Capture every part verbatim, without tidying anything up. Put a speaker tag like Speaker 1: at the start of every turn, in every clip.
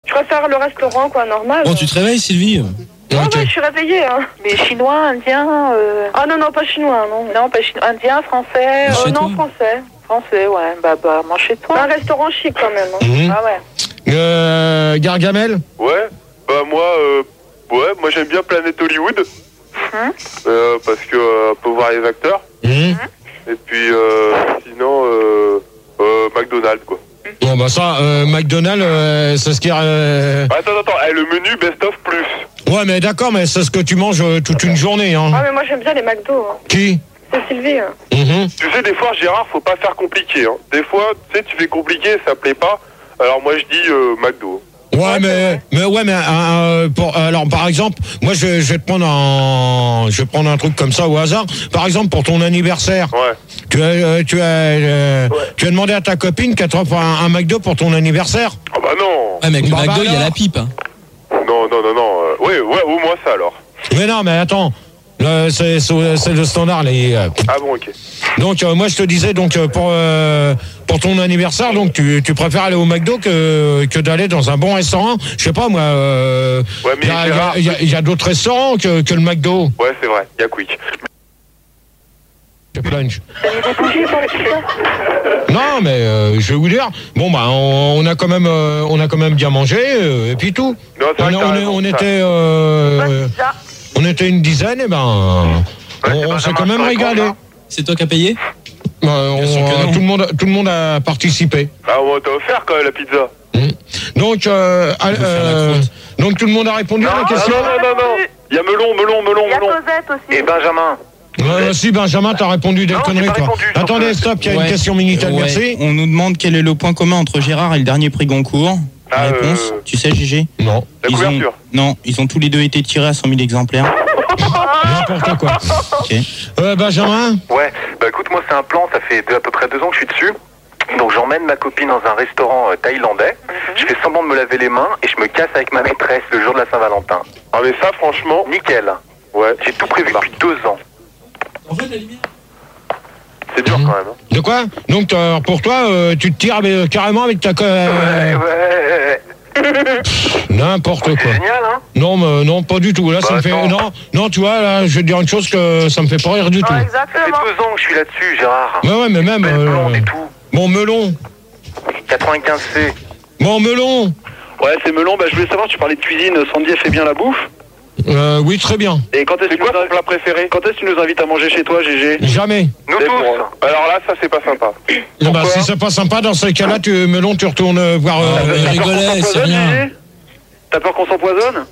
Speaker 1: Je préfère le restaurant, quoi, normal.
Speaker 2: Bon, tu te réveilles, Sylvie?
Speaker 1: Ah okay. Ouais, je suis réveillée. Hein.
Speaker 3: Mais chinois, indien euh...
Speaker 1: Ah non, non, pas chinois, non.
Speaker 3: Non, pas chinois. Indien, français
Speaker 1: euh, Non, français.
Speaker 3: Français, ouais. Bah, bah, mange chez toi.
Speaker 1: C'est un restaurant chic, quand même. Hein.
Speaker 4: Mmh.
Speaker 3: Ah ouais.
Speaker 4: Euh, Gargamel?
Speaker 5: Ouais, bah moi, euh, ouais, moi j'aime bien Planète Hollywood.
Speaker 3: Mmh.
Speaker 5: Euh, parce que euh, on peut voir les acteurs.
Speaker 4: Mmh.
Speaker 5: Et puis, euh, sinon, euh, euh, McDonald's, quoi.
Speaker 4: Bon, bah ça, euh, McDonald's, euh, c'est ce qui... Euh...
Speaker 5: Attends, attends, eh, le menu Best of Plus.
Speaker 4: Ouais, mais d'accord, mais c'est ce que tu manges euh, toute une journée, hein.
Speaker 1: Ah, mais moi j'aime bien les McDo. Hein.
Speaker 4: Qui?
Speaker 1: C'est Sylvie. Hein.
Speaker 4: Mmh.
Speaker 5: Tu sais, des fois, Gérard, faut pas faire compliqué. Hein. Des fois, tu sais, tu fais compliqué, ça plaît pas. Alors moi, je dis euh, McDo.
Speaker 4: Ouais,
Speaker 1: Ouais,
Speaker 4: mais, mais ouais, mais euh, pour, alors par exemple, moi je, je vais te prendre un, je vais prendre un truc comme ça au hasard. Par exemple, pour ton anniversaire,
Speaker 5: Ouais.
Speaker 4: tu as, euh, tu as, euh,
Speaker 5: Ouais.
Speaker 4: tu as demandé à ta copine qu'elle t'offre un, un McDo pour ton anniversaire.
Speaker 5: Ah bah non.
Speaker 2: Ouais, mais avec le
Speaker 4: Bah,
Speaker 2: McDo,
Speaker 4: bah,
Speaker 2: il y a
Speaker 4: alors.
Speaker 2: la pipe. Hein.
Speaker 5: Non, non, non, non. Euh, ouais, ouais, au moins ça alors.
Speaker 4: Mais non, mais attends, le- c'est, c'est, c'est le standard. Les, euh,
Speaker 5: Ah bon, ok.
Speaker 4: donc euh, moi je te disais donc euh, pour euh, pour ton anniversaire, donc tu, tu préfères aller au McDo que que d'aller dans un bon restaurant. Je sais pas moi. Euh,
Speaker 5: Ouais, mais
Speaker 4: il y a,
Speaker 5: Gérard-
Speaker 4: il y a- il y a d'autres restaurants que que le McDo.
Speaker 5: Ouais, c'est vrai, il y a Quick.
Speaker 4: Je plonge.
Speaker 3: T'as mis des bougies pour les pizzas?
Speaker 4: Non, mais euh, je vais vous dire, bon bah on, on a quand même, euh, on a quand même bien mangé euh, et puis tout.
Speaker 5: Non, c'est
Speaker 4: On,
Speaker 5: vrai que t'as
Speaker 4: on, est-
Speaker 5: raison,
Speaker 4: on
Speaker 5: ça.
Speaker 4: était, euh,
Speaker 3: Pizza.
Speaker 4: on était une dizaine et ben,
Speaker 5: Ouais,
Speaker 4: on,
Speaker 5: c'est
Speaker 4: on
Speaker 5: pas
Speaker 4: s'est
Speaker 5: ça,
Speaker 4: quand
Speaker 5: moi,
Speaker 4: même
Speaker 5: je te
Speaker 4: régalé.
Speaker 5: réponds,
Speaker 2: C'est toi qui as payé?
Speaker 4: Euh,
Speaker 2: Bien sûr que
Speaker 4: on-
Speaker 2: non.
Speaker 4: tout le monde, tout le monde a participé.
Speaker 5: Ah, on t'a offert quand même la pizza.
Speaker 4: Donc, euh,
Speaker 2: On peut faire la
Speaker 4: euh,
Speaker 2: croûte.
Speaker 4: donc tout le monde a répondu à la
Speaker 5: Ah
Speaker 4: question.
Speaker 5: non, non, non, non. Il y a melon, melon, melon,
Speaker 3: Il y a
Speaker 5: melon.
Speaker 3: Cosette aussi.
Speaker 5: Et Benjamin.
Speaker 4: Euh, si Benjamin, t'as répondu des
Speaker 5: Non, j'ai
Speaker 4: conneries
Speaker 5: pas
Speaker 4: toi.
Speaker 5: répondu, sauf
Speaker 4: Attendez,
Speaker 5: que-
Speaker 4: stop, il y a une
Speaker 6: Ouais.
Speaker 4: question Minitel,
Speaker 6: Ouais.
Speaker 4: merci.
Speaker 6: On nous demande quel est le point commun entre Gérard et le dernier prix Goncourt.
Speaker 5: Ah,
Speaker 6: Réponse,
Speaker 5: euh,
Speaker 6: tu sais, Gégé?
Speaker 4: Non,
Speaker 5: La
Speaker 6: Ils ont-
Speaker 5: couverture.
Speaker 6: Non, ils ont tous les deux été tirés à cent mille exemplaires.
Speaker 4: n'importe quoi.
Speaker 6: Ok.
Speaker 4: Euh, Benjamin.
Speaker 7: Ouais, bah écoute, moi c'est un plan, ça fait deux- à peu près deux ans que je suis dessus. Donc j'emmène ma copine dans un restaurant euh, thaïlandais, je fais semblant de me laver les mains et je me casse avec ma maîtresse le jour de la Saint-Valentin.
Speaker 5: Ah, mais ça, franchement.
Speaker 7: Nickel.
Speaker 5: Ouais.
Speaker 7: J'ai tout prévu depuis deux ans.
Speaker 5: C'est dur quand même. Hein.
Speaker 4: De quoi? Donc euh, pour toi, euh, tu te tires avec- euh, carrément avec ta co- euh,
Speaker 7: Ouais, ouais.
Speaker 4: n'importe
Speaker 7: C'est
Speaker 4: quoi.
Speaker 7: génial, hein?
Speaker 4: Non, mais non, pas du tout. Là, ça
Speaker 7: Bah,
Speaker 4: me fait
Speaker 7: attends.
Speaker 4: non, non, tu vois, là, je vais te dire une chose que ça me fait pas rire du tout.
Speaker 3: Ah,
Speaker 7: Ça fait
Speaker 3: exactement.
Speaker 7: deux ans que je suis là-dessus, Gérard.
Speaker 4: Ouais, ouais, mais même
Speaker 7: Belle
Speaker 4: euh,
Speaker 7: blonde et tout.
Speaker 4: bon melon,
Speaker 7: quatre-vingt-quinze C.
Speaker 4: bon melon.
Speaker 8: Ouais, c'est melon. Bah, je voulais savoir, tu parlais de cuisine. Sandy, elle fait bien la bouffe.
Speaker 4: Euh, oui, très bien.
Speaker 8: Et quand est-ce
Speaker 5: C'est
Speaker 8: que
Speaker 5: quoi
Speaker 8: tu nous
Speaker 5: ton plat préféré?
Speaker 8: Quand est-ce que tu nous invites à manger chez toi, G G?
Speaker 4: Jamais.
Speaker 7: Nous
Speaker 5: C'est
Speaker 7: tous.
Speaker 5: pour- Alors là, ça, c'est pas sympa.
Speaker 4: Eh ben, si c'est pas sympa, dans ce cas-là, tu melon, tu retournes euh, voir.
Speaker 2: Ah,
Speaker 4: euh,
Speaker 2: mais
Speaker 8: T'as peur qu'on
Speaker 2: rigolait, c'est
Speaker 8: s'empoisonne,
Speaker 2: rien.
Speaker 8: G G? T'as peur qu'on s'empoisonne?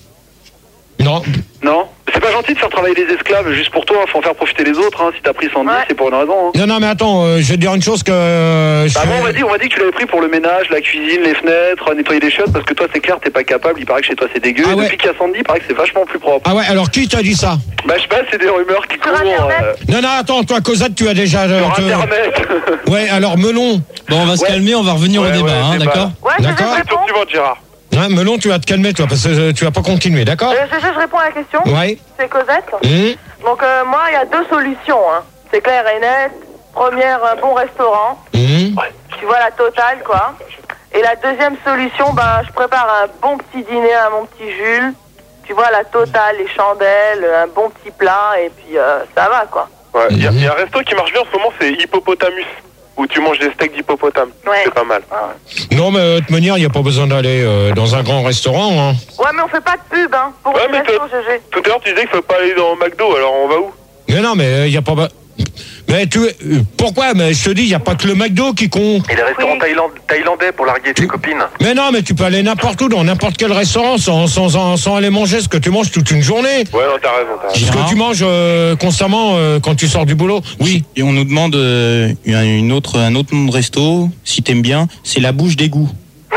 Speaker 4: Non.
Speaker 8: Non. C'est pas gentil de faire travailler les esclaves juste pour toi. Faut en faire profiter les autres. Hein. Si t'as pris Sandy,
Speaker 3: Ouais.
Speaker 8: c'est pour une raison. Hein.
Speaker 4: Non, non, mais attends, euh, je vais te dire une chose que. euh, je
Speaker 8: Bah
Speaker 4: fais-
Speaker 8: bon, on m'a dit, on m'a dit que tu l'avais pris pour le ménage, la cuisine, les fenêtres, nettoyer les chiottes, parce que toi c'est clair, t'es pas capable, il paraît que chez toi c'est dégueu.
Speaker 4: Ah
Speaker 8: Et
Speaker 4: ouais.
Speaker 8: depuis qu'il y a Sandy, il paraît que c'est vachement plus propre.
Speaker 4: Ah ouais, alors qui t'a dit ça?
Speaker 8: Bah je sais pas, c'est des rumeurs qui
Speaker 3: Sur
Speaker 8: courent.
Speaker 3: Internet.
Speaker 8: euh,
Speaker 4: Non, non, attends, toi, Cosette, tu as déjà. euh,
Speaker 8: sur
Speaker 4: te-
Speaker 8: internet.
Speaker 4: Ouais, alors melon.
Speaker 2: Bon, on va se
Speaker 8: Ouais.
Speaker 2: calmer, on va revenir
Speaker 5: Ouais,
Speaker 2: au débat,
Speaker 5: ouais,
Speaker 2: hein,
Speaker 5: débat.
Speaker 2: d'accord?
Speaker 3: Ouais, je, je
Speaker 4: D'accord.
Speaker 5: Question
Speaker 3: réponds.
Speaker 5: suivante, Gérard.
Speaker 4: Hein, melon, tu vas te calmer, toi, parce que euh, tu vas pas continuer, d'accord?
Speaker 3: Euh, je, je, je réponds à la question.
Speaker 4: Ouais.
Speaker 3: C'est Cosette.
Speaker 4: Mmh.
Speaker 3: Donc euh, moi, il y a deux solutions. Hein. C'est clair et net. Première, un bon restaurant.
Speaker 4: Mmh.
Speaker 3: Tu vois la totale, quoi. Et la deuxième solution, ben, je prépare un bon petit dîner à mon petit Jules. Tu vois la totale, les chandelles, un bon petit plat, et puis euh, ça va, quoi.
Speaker 5: Ouais. Il y, a-
Speaker 4: Mhm.
Speaker 5: il y a un resto qui marche bien en ce moment, c'est Hippopotamus. Où tu manges des steaks d'hippopotame.
Speaker 3: Ouais.
Speaker 5: C'est pas mal.
Speaker 4: Non, mais de toute manière, il n'y a pas besoin d'aller euh, dans un grand restaurant. Hein.
Speaker 3: Ouais, mais on fait pas de pub, hein, pour
Speaker 5: Ouais,
Speaker 3: les
Speaker 5: mais
Speaker 3: restos,
Speaker 5: toi-
Speaker 3: G G.
Speaker 5: Tout à l'heure, tu disais qu'il faut pas aller dans McDo, alors on va où?
Speaker 4: Mais non, mais il n'y a pas. Mais tu. euh, Pourquoi? Mais je te dis, il n'y a pas que le McDo qui compte.
Speaker 7: Et les restaurants
Speaker 3: Oui.
Speaker 7: thaïland- thaïlandais pour larguer tes copines.
Speaker 4: Mais non, mais tu peux aller n'importe où, dans n'importe quel restaurant, sans, sans, sans, sans aller manger ce que tu manges toute une journée.
Speaker 5: Ouais, non, t'as raison, t'as raison.
Speaker 4: Ce
Speaker 6: Gérard,
Speaker 4: que tu manges euh, constamment euh, quand tu sors du boulot. Oui.
Speaker 6: Et on nous demande euh, une autre, un autre nom de resto, si t'aimes bien, c'est la bouche d'égout.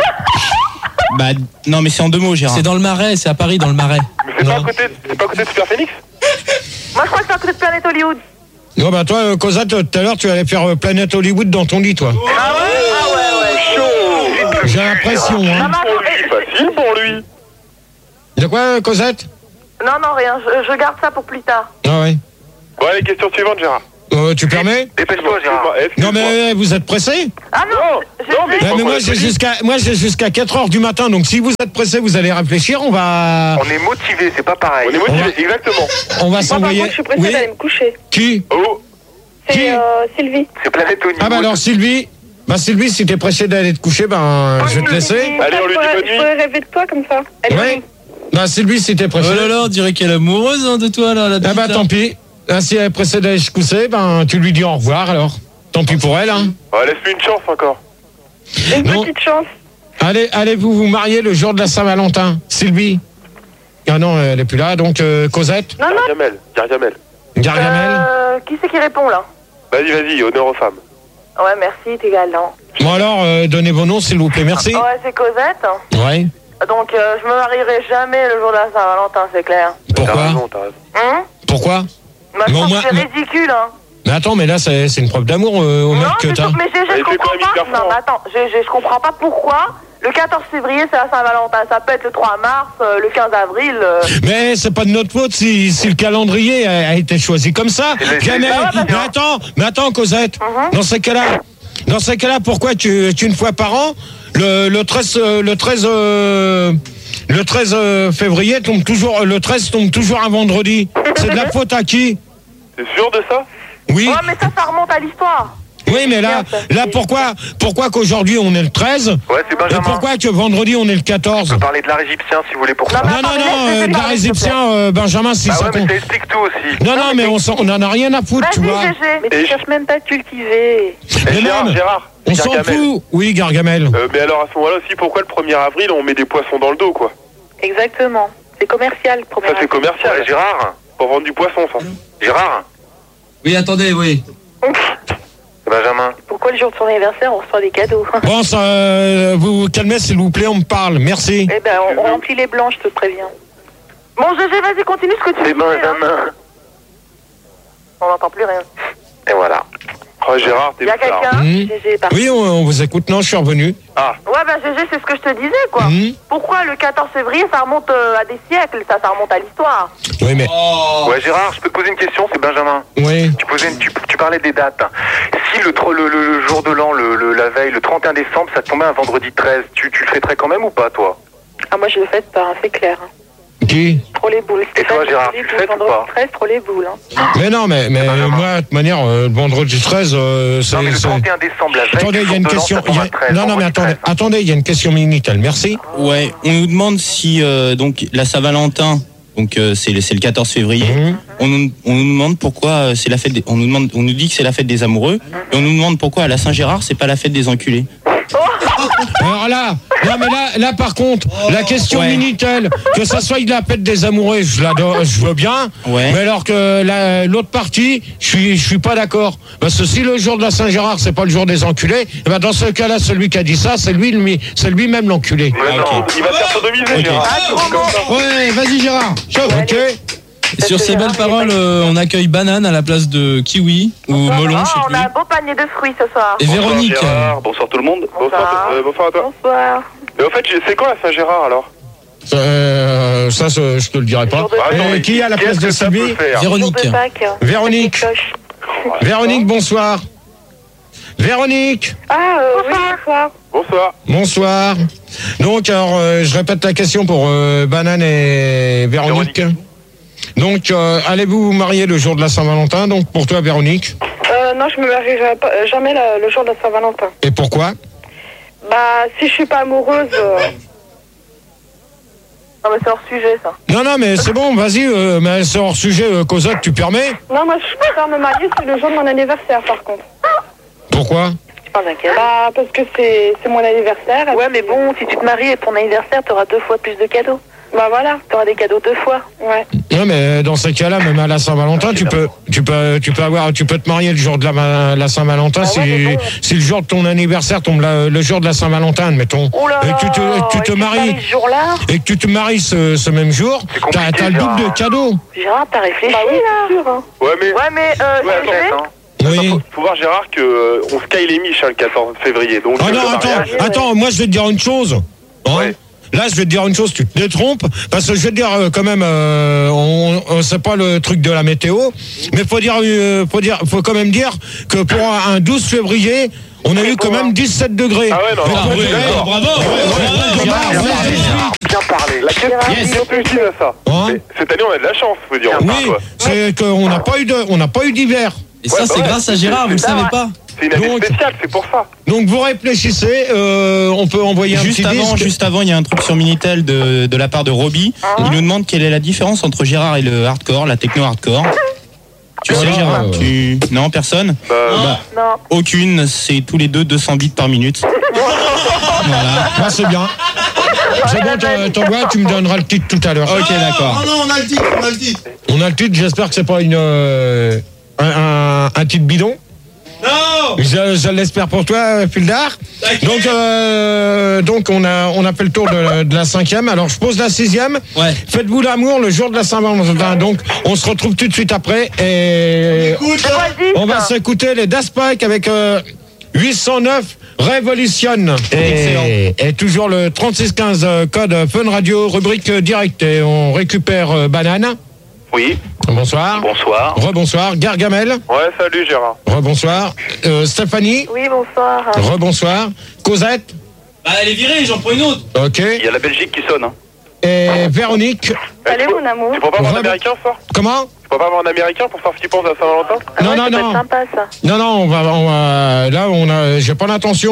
Speaker 6: Bah non, mais c'est en deux mots, Gérard.
Speaker 2: C'est dans le Marais, c'est à Paris, dans le Marais.
Speaker 5: Mais c'est pas, à
Speaker 4: Non.
Speaker 5: côté, c'est pas à côté de Super Phoenix?
Speaker 3: Moi, je crois que c'est à côté de Planète Hollywood.
Speaker 4: Non, bah toi, euh, Cosette, tout à l'heure, tu allais faire euh, Planète Hollywood dans ton lit, toi.
Speaker 3: Ah ouais? Ah ouais, ouais.
Speaker 5: Chaud.
Speaker 4: J'ai l'impression,
Speaker 3: Non,
Speaker 4: hein.
Speaker 3: mais
Speaker 5: Pour
Speaker 3: attends,
Speaker 5: lui,
Speaker 3: eh,
Speaker 5: facile pour lui.
Speaker 4: De quoi, euh, Cosette?
Speaker 3: non, non, rien. Je, je garde ça pour plus tard.
Speaker 4: Ah ouais.
Speaker 5: Bon, allez, question suivante, Gérard.
Speaker 4: Euh, tu permets?
Speaker 7: Dépêche-toi, Gérard.
Speaker 4: Non, mais vous êtes pressé?
Speaker 3: Ah non, je-
Speaker 5: non, mais-
Speaker 4: Ouais, mais moi j'ai jusqu'à moi j'ai jusqu'à quatre heures du matin, donc si vous êtes pressé, vous allez réfléchir, on va
Speaker 7: On est motivé, c'est pas pareil.
Speaker 5: On est motivé, exactement.
Speaker 4: on va
Speaker 1: Moi, par
Speaker 4: s'envoyer.
Speaker 1: contre, je suis pressée
Speaker 4: Oui.
Speaker 1: d'aller me coucher.
Speaker 4: Qui?
Speaker 5: Oh,
Speaker 4: Qui
Speaker 1: C'est euh, Sylvie.
Speaker 7: C'est Planète Hollywood.
Speaker 4: Ah bah alors Sylvie, bah Sylvie, si t'es pressé d'aller te coucher, ben je vais te laisser.
Speaker 5: Allez, on lui dit
Speaker 1: Je pourrais-
Speaker 5: bonne
Speaker 1: Je
Speaker 5: nuit.
Speaker 1: pourrais rêver de toi comme ça. Allez,
Speaker 4: Ouais. Bah Sylvie, si t'es pressé.
Speaker 2: Oh là là, on dirait qu'elle est amoureuse hein, de toi, là, la
Speaker 4: Ah
Speaker 2: petite,
Speaker 4: bah
Speaker 2: là.
Speaker 4: tant pis. Ah, si elle est pressée d'aller se coucher, ben tu lui dis au revoir alors. Tant pis pour elle, hein.
Speaker 5: Ah, laisse-lui une chance encore.
Speaker 1: Une
Speaker 4: Non.
Speaker 1: petite chance.
Speaker 4: Allez, allez-vous vous marier le jour de la Saint-Valentin, Sylvie? Ah non, elle est plus là, donc euh, Cosette,
Speaker 1: Non, non.
Speaker 5: Gargamel, Gargamel.
Speaker 4: Gargamel.
Speaker 3: Euh, qui c'est qui répond là?
Speaker 5: Vas-y, vas-y, honneur aux femmes.
Speaker 3: Ouais, merci, t'es galant.
Speaker 4: Bon alors, euh, donnez vos noms s'il vous plaît, merci.
Speaker 3: Ouais, c'est Cosette.
Speaker 4: Ouais.
Speaker 3: Donc, euh, je me marierai jamais le jour de la Saint-Valentin, c'est clair.
Speaker 5: T'as
Speaker 4: Pourquoi?
Speaker 5: raison, t'as raison.
Speaker 3: Hein?
Speaker 4: Pourquoi?
Speaker 3: Bah, je
Speaker 4: Mais au
Speaker 3: trouve
Speaker 4: moins-
Speaker 3: que c'est ridicule, hein.
Speaker 4: Mais attends, mais là c'est c'est une preuve d'amour euh, au
Speaker 3: Non,
Speaker 4: mec que
Speaker 3: mais,
Speaker 4: t'as.
Speaker 3: je- mais je, je,
Speaker 5: Elle fait
Speaker 3: comprends
Speaker 5: pas
Speaker 3: pas.
Speaker 5: mille
Speaker 3: Non,
Speaker 5: garçons.
Speaker 3: mais attends, je, je, je comprends pas pourquoi. Le quatorze février, c'est la Saint-Valentin. Ça peut être le trois mars, euh, le quinze avril. euh.
Speaker 4: Mais c'est pas de notre faute si, si le calendrier a, a été choisi comme ça.
Speaker 7: c'est-
Speaker 4: Jamais.
Speaker 3: Ah ouais,
Speaker 4: Mais attends, mais attends, Cosette.
Speaker 3: Mhm.
Speaker 4: Dans ces cas-là, dans ces cas-là, pourquoi tu, tu une fois par an, le, le treize, euh, le treize, euh, le treize euh, février tombe toujours, le treize tombe toujours un vendredi. C'est de la faute à qui?
Speaker 5: T'es sûr de ça?
Speaker 4: Oui.
Speaker 3: Ouais, mais ça, ça remonte à l'histoire.
Speaker 4: Oui, mais là, là, pourquoi, pourquoi qu'aujourd'hui on est le treize?
Speaker 7: Ouais, c'est
Speaker 4: Et
Speaker 7: Benjamin.
Speaker 4: pourquoi que vendredi on est le quatorze?
Speaker 7: On peut parler de l'art égyptien si vous voulez pour ça.
Speaker 3: Non,
Speaker 4: Non, non,
Speaker 3: attends,
Speaker 4: non,
Speaker 3: mais laisse-
Speaker 4: euh,
Speaker 3: laisse-le
Speaker 4: de l'art
Speaker 3: parler, s'il te plaît.
Speaker 4: égyptien, euh, Benjamin, si
Speaker 7: Bah
Speaker 4: ça
Speaker 7: ouais, mais
Speaker 4: compte.
Speaker 7: ça explique tout aussi.
Speaker 4: Non, non, mais on, s'en- on en a rien à foutre, tu
Speaker 3: Vas-y,
Speaker 4: vois.
Speaker 3: G G.
Speaker 1: Mais tu
Speaker 5: Et-
Speaker 1: cherches même pas à cultiver.
Speaker 4: Mais
Speaker 5: Eh, Gérard,
Speaker 4: même,
Speaker 5: Gérard,
Speaker 4: on s'en
Speaker 5: Gargamel.
Speaker 4: fout. Oui, Gargamel.
Speaker 5: Euh, mais alors à ce moment-là aussi, pourquoi le premier avril on met des poissons dans le dos, quoi?
Speaker 1: Exactement. C'est commercial, premier
Speaker 5: Ça c'est commercial.
Speaker 7: Ouais, Gérard.
Speaker 5: Pour vendre du poisson, ça.
Speaker 7: Gérard.
Speaker 2: Oui, attendez, oui.
Speaker 7: C'est Benjamin.
Speaker 1: Pourquoi le jour de son anniversaire, on reçoit des cadeaux?
Speaker 4: Bon, ça, euh, vous vous calmez, s'il vous plaît, on me parle. Merci.
Speaker 1: Eh ben, on, on remplit les blancs, je te préviens.
Speaker 3: Bon, G G, vas-y, continue ce que tu
Speaker 7: C'est
Speaker 3: disais. hein.
Speaker 7: Benjamin.
Speaker 3: On n'entend plus rien.
Speaker 7: Et voilà.
Speaker 5: Oh Gérard, t'es
Speaker 3: Y a
Speaker 5: bizarre.
Speaker 3: quelqu'un?
Speaker 4: Mmh.
Speaker 1: G G est parti.
Speaker 4: Oui, on, on vous écoute. Non, je suis revenu.
Speaker 5: Ah,
Speaker 3: Ouais, bah G G, c'est ce que je te disais, quoi.
Speaker 4: Mmh.
Speaker 3: Pourquoi le quatorze février, ça remonte euh, à des siècles, ça, ça remonte à l'histoire.
Speaker 4: Oui, mais.
Speaker 7: Ouais, Gérard, je peux te poser une question, c'est Benjamin.
Speaker 4: Oui.
Speaker 7: Tu, posais une- tu, tu parlais des dates. Si le, tro- le, le- le jour de l'an, le, le- la veille, le trente et un décembre, ça tombait un vendredi treize, tu, tu le fêterais quand même ou pas, toi?
Speaker 1: Ah, moi, je le fête pas, hein, c'est clair. hein.
Speaker 4: Qui?
Speaker 1: Trop les boules.
Speaker 7: Et toi, Gérard,
Speaker 1: les
Speaker 7: tu
Speaker 1: boules,
Speaker 7: fêtes ou
Speaker 1: vendredi
Speaker 7: pas
Speaker 1: treize, trop les boules. Hein.
Speaker 4: Mais non, mais, mais
Speaker 7: Benjamin.
Speaker 4: moi, de toute manière, euh, le vendredi treize, euh, c'est.
Speaker 7: Non, mais le
Speaker 4: c'est-
Speaker 7: trente et un décembre, la veille,
Speaker 4: Attendez,
Speaker 7: du
Speaker 4: il y a
Speaker 7: jour
Speaker 4: une
Speaker 7: de l'an,
Speaker 4: question.
Speaker 7: ça tombe
Speaker 4: il y a-
Speaker 7: un treize,
Speaker 4: Non, non, mais
Speaker 7: vendredi
Speaker 4: attendez,
Speaker 7: treize.
Speaker 4: attendez, il y a une question Minitel. Merci.
Speaker 6: Ouais, on nous demande si euh, donc la Saint-Valentin, donc euh, c'est le, c'est le quatorze février.
Speaker 4: Mmh.
Speaker 6: On nous, on nous demande pourquoi euh, c'est la fête. Des, on nous demande, on nous dit que c'est la fête des amoureux, et on nous demande pourquoi à la Saint-Gérard c'est pas la fête des enculés.
Speaker 4: Alors là, non mais là, là par contre, la question
Speaker 6: Ouais.
Speaker 4: Minitel, que ça soit de la fête des amoureux, je l'adore, je veux bien.
Speaker 6: Ouais.
Speaker 4: Mais alors que la- l'autre partie, je suis, je suis pas d'accord. Parce que si le jour de la Saint-Gérard, c'est pas le jour des enculés, eh ben dans ce cas-là, celui qui a dit ça, c'est lui, lui, c'est lui-même l'enculé.
Speaker 5: mais
Speaker 6: Ah,
Speaker 5: non,
Speaker 6: ok.
Speaker 5: il va te faire sodomiser,
Speaker 6: Ok.
Speaker 5: Gérard.
Speaker 3: Ah, gros mot.
Speaker 4: Ouais, vas-y Gérard. Chaud. Ok.
Speaker 2: Et sur ces belles paroles, euh, on accueille Banane à la place de Kiwi ou Melon, je sais
Speaker 3: Oh, on
Speaker 2: plus.
Speaker 3: a un beau panier de fruits ce soir.
Speaker 2: Et
Speaker 8: Bonsoir,
Speaker 2: Véronique.
Speaker 8: Gérard. Bonsoir tout le monde.
Speaker 5: Bonsoir, euh, bonsoir à toi.
Speaker 1: Bonsoir.
Speaker 5: Mais en fait, j'ai- c'est quand la Saint-Gérard alors?
Speaker 4: Euh, ça, c'est- je te le dirai pas.
Speaker 1: Jour de
Speaker 5: Ah,
Speaker 4: Et
Speaker 5: attends, mais
Speaker 4: qui est à la place
Speaker 5: qu'est-ce
Speaker 4: de
Speaker 5: que ça peut
Speaker 4: Sylvie?
Speaker 5: faire?
Speaker 1: Jour
Speaker 2: Véronique.
Speaker 1: de Pâques.
Speaker 4: Véronique.
Speaker 1: Des cloches.
Speaker 4: Véronique, bonsoir. Véronique.
Speaker 1: Ah, euh, oui, bonsoir.
Speaker 5: Bonsoir.
Speaker 4: Bonsoir. Donc, alors, euh, je répète la question pour euh, Banane et Véronique. Donc, euh, allez-vous vous marier le jour de la Saint-Valentin? Donc, pour toi, Véronique.
Speaker 1: Euh, non, je me marierai pas- euh, jamais la- le jour de la Saint-Valentin.
Speaker 4: Et pourquoi?
Speaker 1: Bah, si je suis pas amoureuse, euh,
Speaker 3: Non, mais c'est hors sujet, ça.
Speaker 4: Non, non, mais c'est bon, vas-y, euh, mais c'est hors sujet, euh, Cosette, tu permets?
Speaker 1: non, moi, je préfère me marier, c'est le jour de mon anniversaire, par contre.
Speaker 4: Pourquoi?
Speaker 3: Tu parles d'un cadeau?
Speaker 1: Bah, parce que c'est c'est mon anniversaire.
Speaker 3: Ouais, mais bon, si tu te maries et ton anniversaire, t'auras deux fois plus de cadeaux.
Speaker 1: Bah, voilà.
Speaker 3: T'auras des cadeaux deux fois.
Speaker 1: Ouais.
Speaker 4: Non, mais dans ces cas-là, même à la Saint-Valentin, tu peux, tu peux, tu peux avoir, tu peux te marier le jour de la, ma- la Saint-Valentin
Speaker 1: Ah ouais,
Speaker 4: si,
Speaker 1: mais bon.
Speaker 4: si le jour de ton anniversaire tombe la- le jour de la Saint-Valentin, admettons.
Speaker 1: Oh là
Speaker 4: Et que tu te,
Speaker 1: là,
Speaker 4: tu te
Speaker 1: et tu
Speaker 4: maries,
Speaker 1: ce jour-là.
Speaker 4: et que tu te maries ce, ce même jour,
Speaker 7: C'est
Speaker 4: t'as,
Speaker 7: compliqué,
Speaker 4: t'as le double de
Speaker 7: Gérard.
Speaker 4: cadeaux.
Speaker 3: Gérard, t'as réfléchi,
Speaker 1: Bah oui,
Speaker 3: là?
Speaker 1: c'est sûr, hein.
Speaker 5: Ouais, mais.
Speaker 3: Ouais, mais euh,
Speaker 5: Ouais,
Speaker 3: G G,
Speaker 7: Peut-être, hein.
Speaker 4: Oui.
Speaker 5: Faut, faut voir Gérard que euh, on sky les miches hein, le quatorze février. Donc
Speaker 4: Ah
Speaker 5: euh,
Speaker 4: non,
Speaker 5: le
Speaker 4: attends,
Speaker 5: mariage-
Speaker 4: attends, moi je vais te dire une chose. Hein.
Speaker 5: Ouais.
Speaker 4: là, je vais te dire une chose, tu te détrompes, parce que je vais te dire euh, quand même, euh, on, on c'est pas le truc de la météo, mais faut dire, euh, faut dire, faut quand même dire que pour un, un douze février, on a eu quand même dix-sept degrés.
Speaker 5: Ah ouais, non,
Speaker 2: Ah, oui,
Speaker 4: Ouais,
Speaker 2: bravo.
Speaker 8: Bien parlé.
Speaker 5: La question,
Speaker 2: Yes.
Speaker 5: c'est objective à ça.
Speaker 4: Hein
Speaker 5: Mais cette année, on a de la chance, faut dire.
Speaker 4: Oui,
Speaker 5: Quoi.
Speaker 4: c'est qu'on n'a pas eu de, on n'a pas eu d'hiver.
Speaker 2: Et ça,
Speaker 5: Ouais, bah
Speaker 2: c'est
Speaker 5: ouais.
Speaker 2: grâce à Gérard, vous le savez pas.
Speaker 5: C'est une année
Speaker 4: Donc-
Speaker 5: spéciale, c'est pour ça.
Speaker 4: Donc vous réfléchissez, euh, on peut envoyer un
Speaker 6: Juste
Speaker 4: petit
Speaker 6: avant,
Speaker 4: disque.
Speaker 6: juste avant, il y a un truc sur Minitel de, de la part de Roby. Il nous demande quelle est la différence entre Gérard et le hardcore, la techno hardcore. Tu sais,
Speaker 4: Voilà,
Speaker 6: Gérard
Speaker 4: ouais.
Speaker 6: tu... Non, personne
Speaker 5: Bah,
Speaker 6: Bah,
Speaker 3: Non.
Speaker 6: aucune, c'est tous les deux deux cents bits par minute. Voilà.
Speaker 4: Ah, c'est bien. C'est bon, t'en- t'envoies, tu me donneras le titre tout à l'heure.
Speaker 6: Ok, d'accord.
Speaker 9: Oh non, on a le titre, on a le titre.
Speaker 4: On a le titre, j'espère que c'est pas une euh, un, un, un titre bidon.
Speaker 9: Non.
Speaker 4: Je, je l'espère pour toi, Puldar. Donc, euh, donc on a on a fait le tour de, de la cinquième. Alors je pose la sixième.
Speaker 2: Ouais.
Speaker 4: Faites-vous l'amour le jour de la Saint-Valentin. Donc on se retrouve tout de suite après et
Speaker 9: Écoute,
Speaker 3: C'est quoi le disque
Speaker 4: on va s'écouter les Daft Punk avec euh, huit cent neuf Revolution. Et, et toujours le trente-six quinze euh, code Fun Radio, rubrique euh, direct. Et on récupère euh, Banane.
Speaker 8: Oui,
Speaker 4: Bonsoir.
Speaker 8: bonsoir.
Speaker 4: Rebonsoir. Gargamel.
Speaker 5: ouais, salut Gérard.
Speaker 4: Rebonsoir. Euh, Stéphanie.
Speaker 3: Oui, bonsoir.
Speaker 4: Rebonsoir. Cosette.
Speaker 2: Bah, elle est virée, j'en prends une autre.
Speaker 4: Ok.
Speaker 8: Il y a la Belgique qui sonne. Hein.
Speaker 4: Et Véronique.
Speaker 3: Allez,
Speaker 5: tu peux-
Speaker 3: mon amour.
Speaker 5: Tu peux pas avoir un
Speaker 4: Vraiment.
Speaker 5: américain, ça
Speaker 4: Comment?
Speaker 5: Tu peux pas avoir un américain pour savoir ce qu'il pense à Saint-Valentin?
Speaker 3: Ah
Speaker 4: Non,
Speaker 3: ouais,
Speaker 4: non,
Speaker 3: ça peut
Speaker 4: non.
Speaker 3: être sympa, ça.
Speaker 4: Non, non, on va, on va. Là, on a. J'ai pas l'intention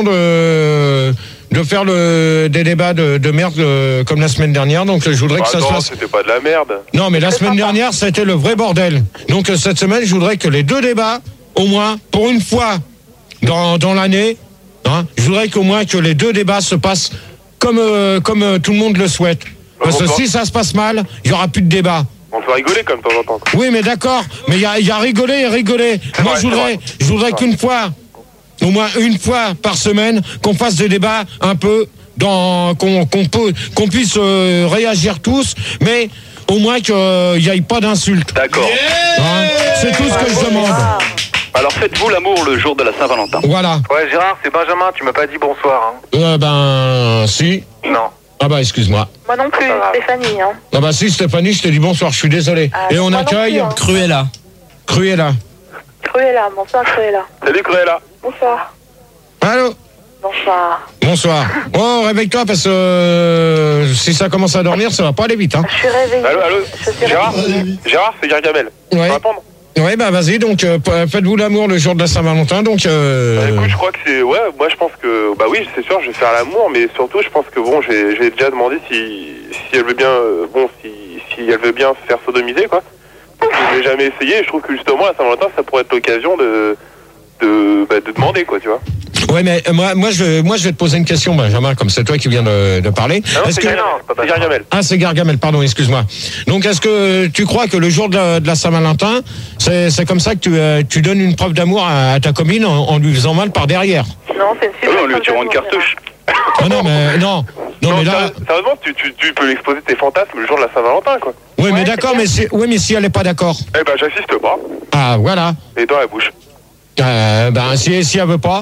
Speaker 4: de de faire le des débats de, de merde euh, comme la semaine dernière. Donc, je voudrais que
Speaker 5: Ah
Speaker 4: ça se
Speaker 5: non,
Speaker 4: fasse.
Speaker 5: c'était pas de la merde.
Speaker 4: Non, mais la
Speaker 3: C'est
Speaker 4: semaine
Speaker 3: sympa.
Speaker 4: dernière, ça a été le vrai bordel. Donc, euh, cette semaine, je voudrais que les deux débats, au moins, pour une fois dans dans l'année, hein, je voudrais qu'au moins que les deux débats se passent comme euh, comme euh, tout le monde le souhaite. Parce que
Speaker 5: Pourquoi
Speaker 4: si ça se passe mal, il y aura plus de débat.
Speaker 5: On peut rigoler comme de temps en temps. quoi.
Speaker 4: Oui, mais d'accord. Mais il y a, il y a rigolé et rigolé. Moi,
Speaker 5: vrai,
Speaker 4: je voudrais,
Speaker 5: c'est vrai.
Speaker 4: je voudrais qu'une fois, au moins une fois par semaine, qu'on fasse des débats un peu dans, qu'on qu'on peut, qu'on puisse euh, réagir tous, mais au moins qu'il n'y ait pas d'insultes.
Speaker 8: D'accord.
Speaker 4: Hein. C'est tout ce que je demande.
Speaker 3: Ah.
Speaker 8: Alors faites-vous l'amour le jour de la Saint-Valentin.
Speaker 4: Voilà.
Speaker 7: Ouais, Gérard, c'est Benjamin, tu m'as pas dit bonsoir. Hein.
Speaker 4: Euh, ben, si.
Speaker 7: Non.
Speaker 4: Ah bah, excuse-moi.
Speaker 3: Moi non plus,
Speaker 7: Pas grave.
Speaker 3: Stéphanie. Hein.
Speaker 4: Ah bah si, Stéphanie, je te dis bonsoir, je suis désolé.
Speaker 3: Ah,
Speaker 4: et on
Speaker 3: moi non
Speaker 4: accueille
Speaker 3: plus, hein.
Speaker 2: Cruella.
Speaker 4: Cruella.
Speaker 3: Cruella, bonsoir Cruella.
Speaker 5: Salut Cruella.
Speaker 3: Bonsoir.
Speaker 4: Allô?
Speaker 3: Bonsoir.
Speaker 4: Bonsoir. Oh, réveille-toi parce que euh, si ça commence à dormir, ça va pas aller vite, hein.
Speaker 3: Je suis réveillée.
Speaker 5: Allô, allô.
Speaker 3: Je suis
Speaker 5: Gérard
Speaker 3: réveillée.
Speaker 5: Gérard, c'est Gargamel. Tu peux
Speaker 4: Ouais.
Speaker 5: répondre?
Speaker 4: Oui, bah vas-y, donc euh, p- faites-vous l'amour le jour de la Saint-Valentin, donc... Euh...
Speaker 5: Bah, écoute, je crois que c'est. Ouais, moi je pense que. Bah oui, c'est sûr, je vais faire l'amour, mais surtout, je pense que bon, j'ai j'ai déjà demandé si, si elle veut bien. euh, Bon, si, si elle veut bien se faire sodomiser, quoi. Parce que je l'ai jamais essayé, et je trouve que justement, à Saint-Valentin, ça pourrait être l'occasion de. De, bah, de demander, quoi, tu vois.
Speaker 4: Ouais, mais euh, moi, moi, je, moi, je vais te poser une question, Benjamin, comme c'est toi qui viens de, de parler.
Speaker 5: Ah non,
Speaker 4: Est-ce
Speaker 5: c'est
Speaker 4: que...
Speaker 5: Gargamel. C'est Gargamel.
Speaker 4: Ah, c'est Gargamel, pardon, excuse-moi. Donc, est-ce que tu crois que le jour de la, de la Saint-Valentin, c'est c'est comme ça que tu, euh, tu donnes une preuve d'amour à, à ta copine en, en lui faisant mal par derrière?
Speaker 3: Non, c'est une
Speaker 8: Ah
Speaker 3: super
Speaker 8: oui, on lui tirera une
Speaker 3: chanteuse,
Speaker 8: cartouche.
Speaker 4: Ah non, mais non. Non,
Speaker 5: Non,
Speaker 4: mais là...
Speaker 5: sérieux- sérieusement, tu, tu, tu peux l'exposer tes fantasmes le jour de la Saint-Valentin, quoi.
Speaker 4: Oui, mais
Speaker 3: Ouais,
Speaker 4: d'accord,
Speaker 3: c'est
Speaker 4: mais si, oui, mais si elle n'est pas d'accord.
Speaker 5: Eh ben, j'assiste pas.
Speaker 4: Ah, voilà.
Speaker 5: Et dans la bouche.
Speaker 4: Euh, ben, si, si elle veut pas...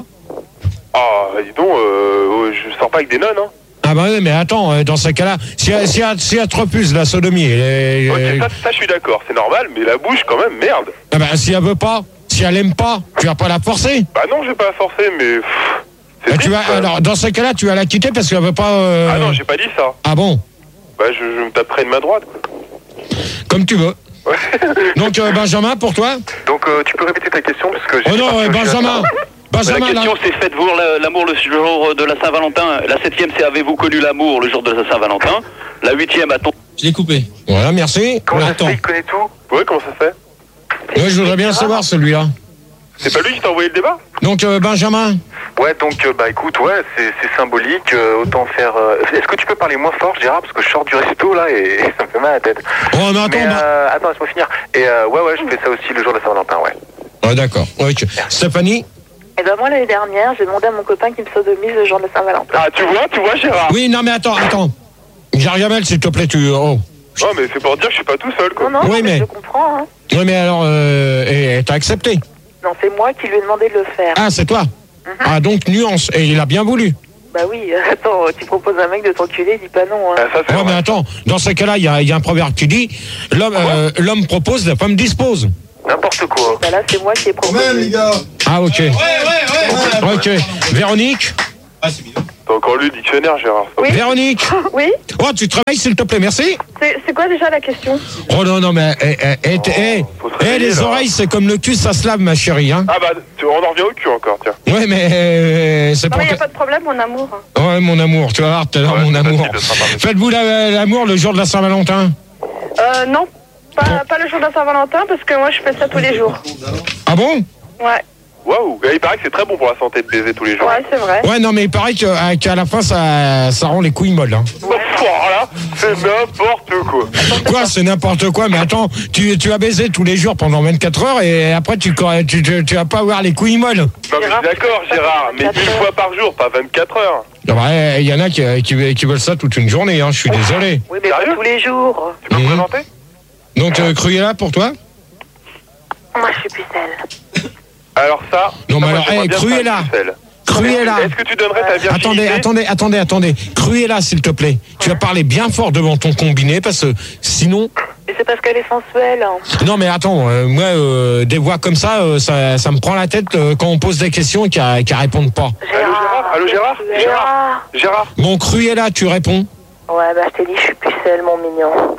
Speaker 5: Ah, dis donc, euh, je sors pas avec des nonnes, hein.
Speaker 4: Ah bah oui, mais attends, euh, dans ces cas-là, si elle, si elle, si elle te refuse la sodomie, et,
Speaker 5: Ok, ça, ça je suis d'accord, c'est normal, mais la bouche, quand même, merde.
Speaker 4: ah bah, si elle veut pas, si elle aime pas, tu vas pas la forcer.
Speaker 5: Bah non, je vais pas la forcer, mais. pff, c'est
Speaker 4: Bah, tu
Speaker 5: triste,
Speaker 4: vas,
Speaker 5: quand même.
Speaker 4: alors, dans ces cas-là, tu vas la quitter parce qu'elle veut pas. euh,
Speaker 5: Ah non, j'ai pas dit ça.
Speaker 4: Ah bon,
Speaker 5: Bah, je, je me taperai une main droite, quoi.
Speaker 4: comme tu veux. Donc, euh, Benjamin, pour toi?
Speaker 7: Donc, euh, tu peux répéter ta question parce que j'ai
Speaker 4: Oh non,
Speaker 7: pas
Speaker 4: euh,
Speaker 7: reçu la
Speaker 4: Benjamin.
Speaker 7: fin.
Speaker 4: Benjamin,
Speaker 8: La
Speaker 4: là.
Speaker 8: question c'est faites-vous la- l'amour le jour de la Saint-Valentin. La septième c'est avez-vous connu l'amour le jour de la Saint-Valentin. La huitième a-t-on...
Speaker 2: Je l'ai coupé.
Speaker 4: Voilà, merci.
Speaker 7: Comment ça se
Speaker 4: Attends.
Speaker 7: fait, il connaît tout?
Speaker 5: Ouais, comment ça se fait?
Speaker 4: Ouais, je voudrais bien savoir celui-là.
Speaker 5: C'est pas lui qui t'a envoyé le débat?
Speaker 4: Donc, euh, Benjamin.
Speaker 7: Ouais, donc, euh, bah écoute, ouais, c'est c'est symbolique, euh, autant faire... euh, Est-ce que tu peux parler moins fort, Gérard, parce que je sors du resto, là, et, et ça me fait mal à la tête.
Speaker 4: Oh, mais attends,
Speaker 7: Mais,
Speaker 4: bah-
Speaker 7: euh, attends, laisse-moi finir. Et euh, ouais, ouais, je fais ça aussi le jour de la Saint-Valentin, ouais.
Speaker 4: Ouais, d'accord. Ok. Stéphanie?
Speaker 3: Et ben moi, l'année dernière, j'ai demandé à mon copain qui me sodomise le jour de la Saint-Valentin.
Speaker 5: Ah, tu vois, tu vois, Gérard?
Speaker 4: Oui, non, mais attends, attends. Gargamel, s'il te plaît, tu. Oh.
Speaker 5: Non, mais c'est pour dire que je suis pas tout seul, quoi.
Speaker 3: Non, non,
Speaker 4: Oui, mais-
Speaker 3: je comprends. Hein.
Speaker 4: Oui, mais alors, euh, et t'as accepté?
Speaker 3: Non, c'est moi qui lui ai demandé de le faire.
Speaker 4: Ah, c'est toi? Ah, donc nuance. Et il a bien voulu.
Speaker 3: Bah oui, attends, tu proposes à un mec de t'enculer, dis pas non. Hein.
Speaker 5: Ah, ça, c'est
Speaker 4: Ouais,
Speaker 5: vrai.
Speaker 4: mais attends, dans ces cas-là, il y a, il y a un proverbe qui dit l'homme euh, l'homme propose, la femme dispose.
Speaker 7: N'importe quoi.
Speaker 3: Bah là, c'est moi qui ai
Speaker 9: Quand
Speaker 3: proposé.
Speaker 9: même, les gars.
Speaker 4: Ah, ok.
Speaker 9: Ouais, ouais, ouais.
Speaker 4: Ok. Véronique
Speaker 9: Ah, c'est mignon.
Speaker 5: T'as encore lu le dictionnaire, Gérard.
Speaker 1: Oui.
Speaker 4: Véronique
Speaker 1: Oui.
Speaker 4: Oh, tu te réveilles, s'il te plaît, merci.
Speaker 1: C'est c'est quoi déjà la question?
Speaker 4: Oh non, non, mais eh, eh, eh, eh,
Speaker 5: faut se
Speaker 4: eh,
Speaker 5: réveiller,
Speaker 4: les
Speaker 5: là.
Speaker 4: oreilles, c'est comme le cul, ça se lave, ma chérie. Hein.
Speaker 5: Ah bah, tu- on en revient au cul encore, tiens.
Speaker 4: Ouais, mais euh, c'est
Speaker 1: Non,
Speaker 4: pour
Speaker 1: mais y a
Speaker 4: que...
Speaker 1: pas de problème, mon amour.
Speaker 4: Ouais, mon amour, tu vas voir tout à l'heure,
Speaker 5: Ouais,
Speaker 4: mon
Speaker 5: c'est
Speaker 4: amour.
Speaker 5: facile de se rattraper.
Speaker 4: Faites-vous la- l'amour le jour de la Saint-Valentin?
Speaker 1: Euh, non. Pas, pas le jour de la Saint-Valentin, parce que moi, je fais ça tous les jours.
Speaker 4: Ah bon?
Speaker 1: Ouais.
Speaker 5: Waouh, il paraît que c'est très bon pour la santé de baiser tous les jours.
Speaker 1: Ouais, c'est vrai.
Speaker 4: Ouais, non, mais il paraît que- à- qu'à la fin, ça, ça rend les couilles molles. Hein.
Speaker 5: Oh, là, c'est n'importe quoi.
Speaker 4: Quoi, c'est n'importe quoi, mais attends, tu, tu as baisé tous les jours pendant vingt-quatre heures et après, tu, tu, tu, tu vas pas avoir les couilles molles.
Speaker 5: Non, mais je suis d'accord, Gérard, mais une fois par jour, pas vingt-quatre heures.
Speaker 4: Ouais, il y en a qui, qui, qui veulent ça toute une journée, hein, je suis désolé.
Speaker 3: Oui, mais pas
Speaker 5: Sérieux
Speaker 3: tous les jours.
Speaker 5: Tu peux me
Speaker 4: Mhm.
Speaker 5: présenter?
Speaker 4: Donc, euh, Cruella pour toi?
Speaker 3: Moi, je suis pucelle.
Speaker 5: Alors ça...
Speaker 4: Non, mais
Speaker 5: ça, moi,
Speaker 4: alors,
Speaker 5: j'aimerais
Speaker 4: hey,
Speaker 5: bien
Speaker 4: Cruella.
Speaker 5: faire une pucelle.
Speaker 4: Cruella.
Speaker 5: Est-ce que tu donnerais ta virginité?
Speaker 4: Attendez, attendez, attendez, attendez. Cruella, s'il te plaît. Tu vas parler bien fort devant ton combiné parce que sinon.
Speaker 3: Mais c'est parce qu'elle est sensuelle. Hein.
Speaker 4: Non, mais attends, euh, moi, euh, des voix comme ça, euh, ça, ça me prend la tête euh, quand on pose des questions et qu'elles qu'elles répondent pas.
Speaker 5: Gérard Allô, Gérard Gérard Gérard
Speaker 4: Bon, Cruella, tu réponds.
Speaker 3: Ouais, bah je t'ai dit, je suis pucelle, mon mignon.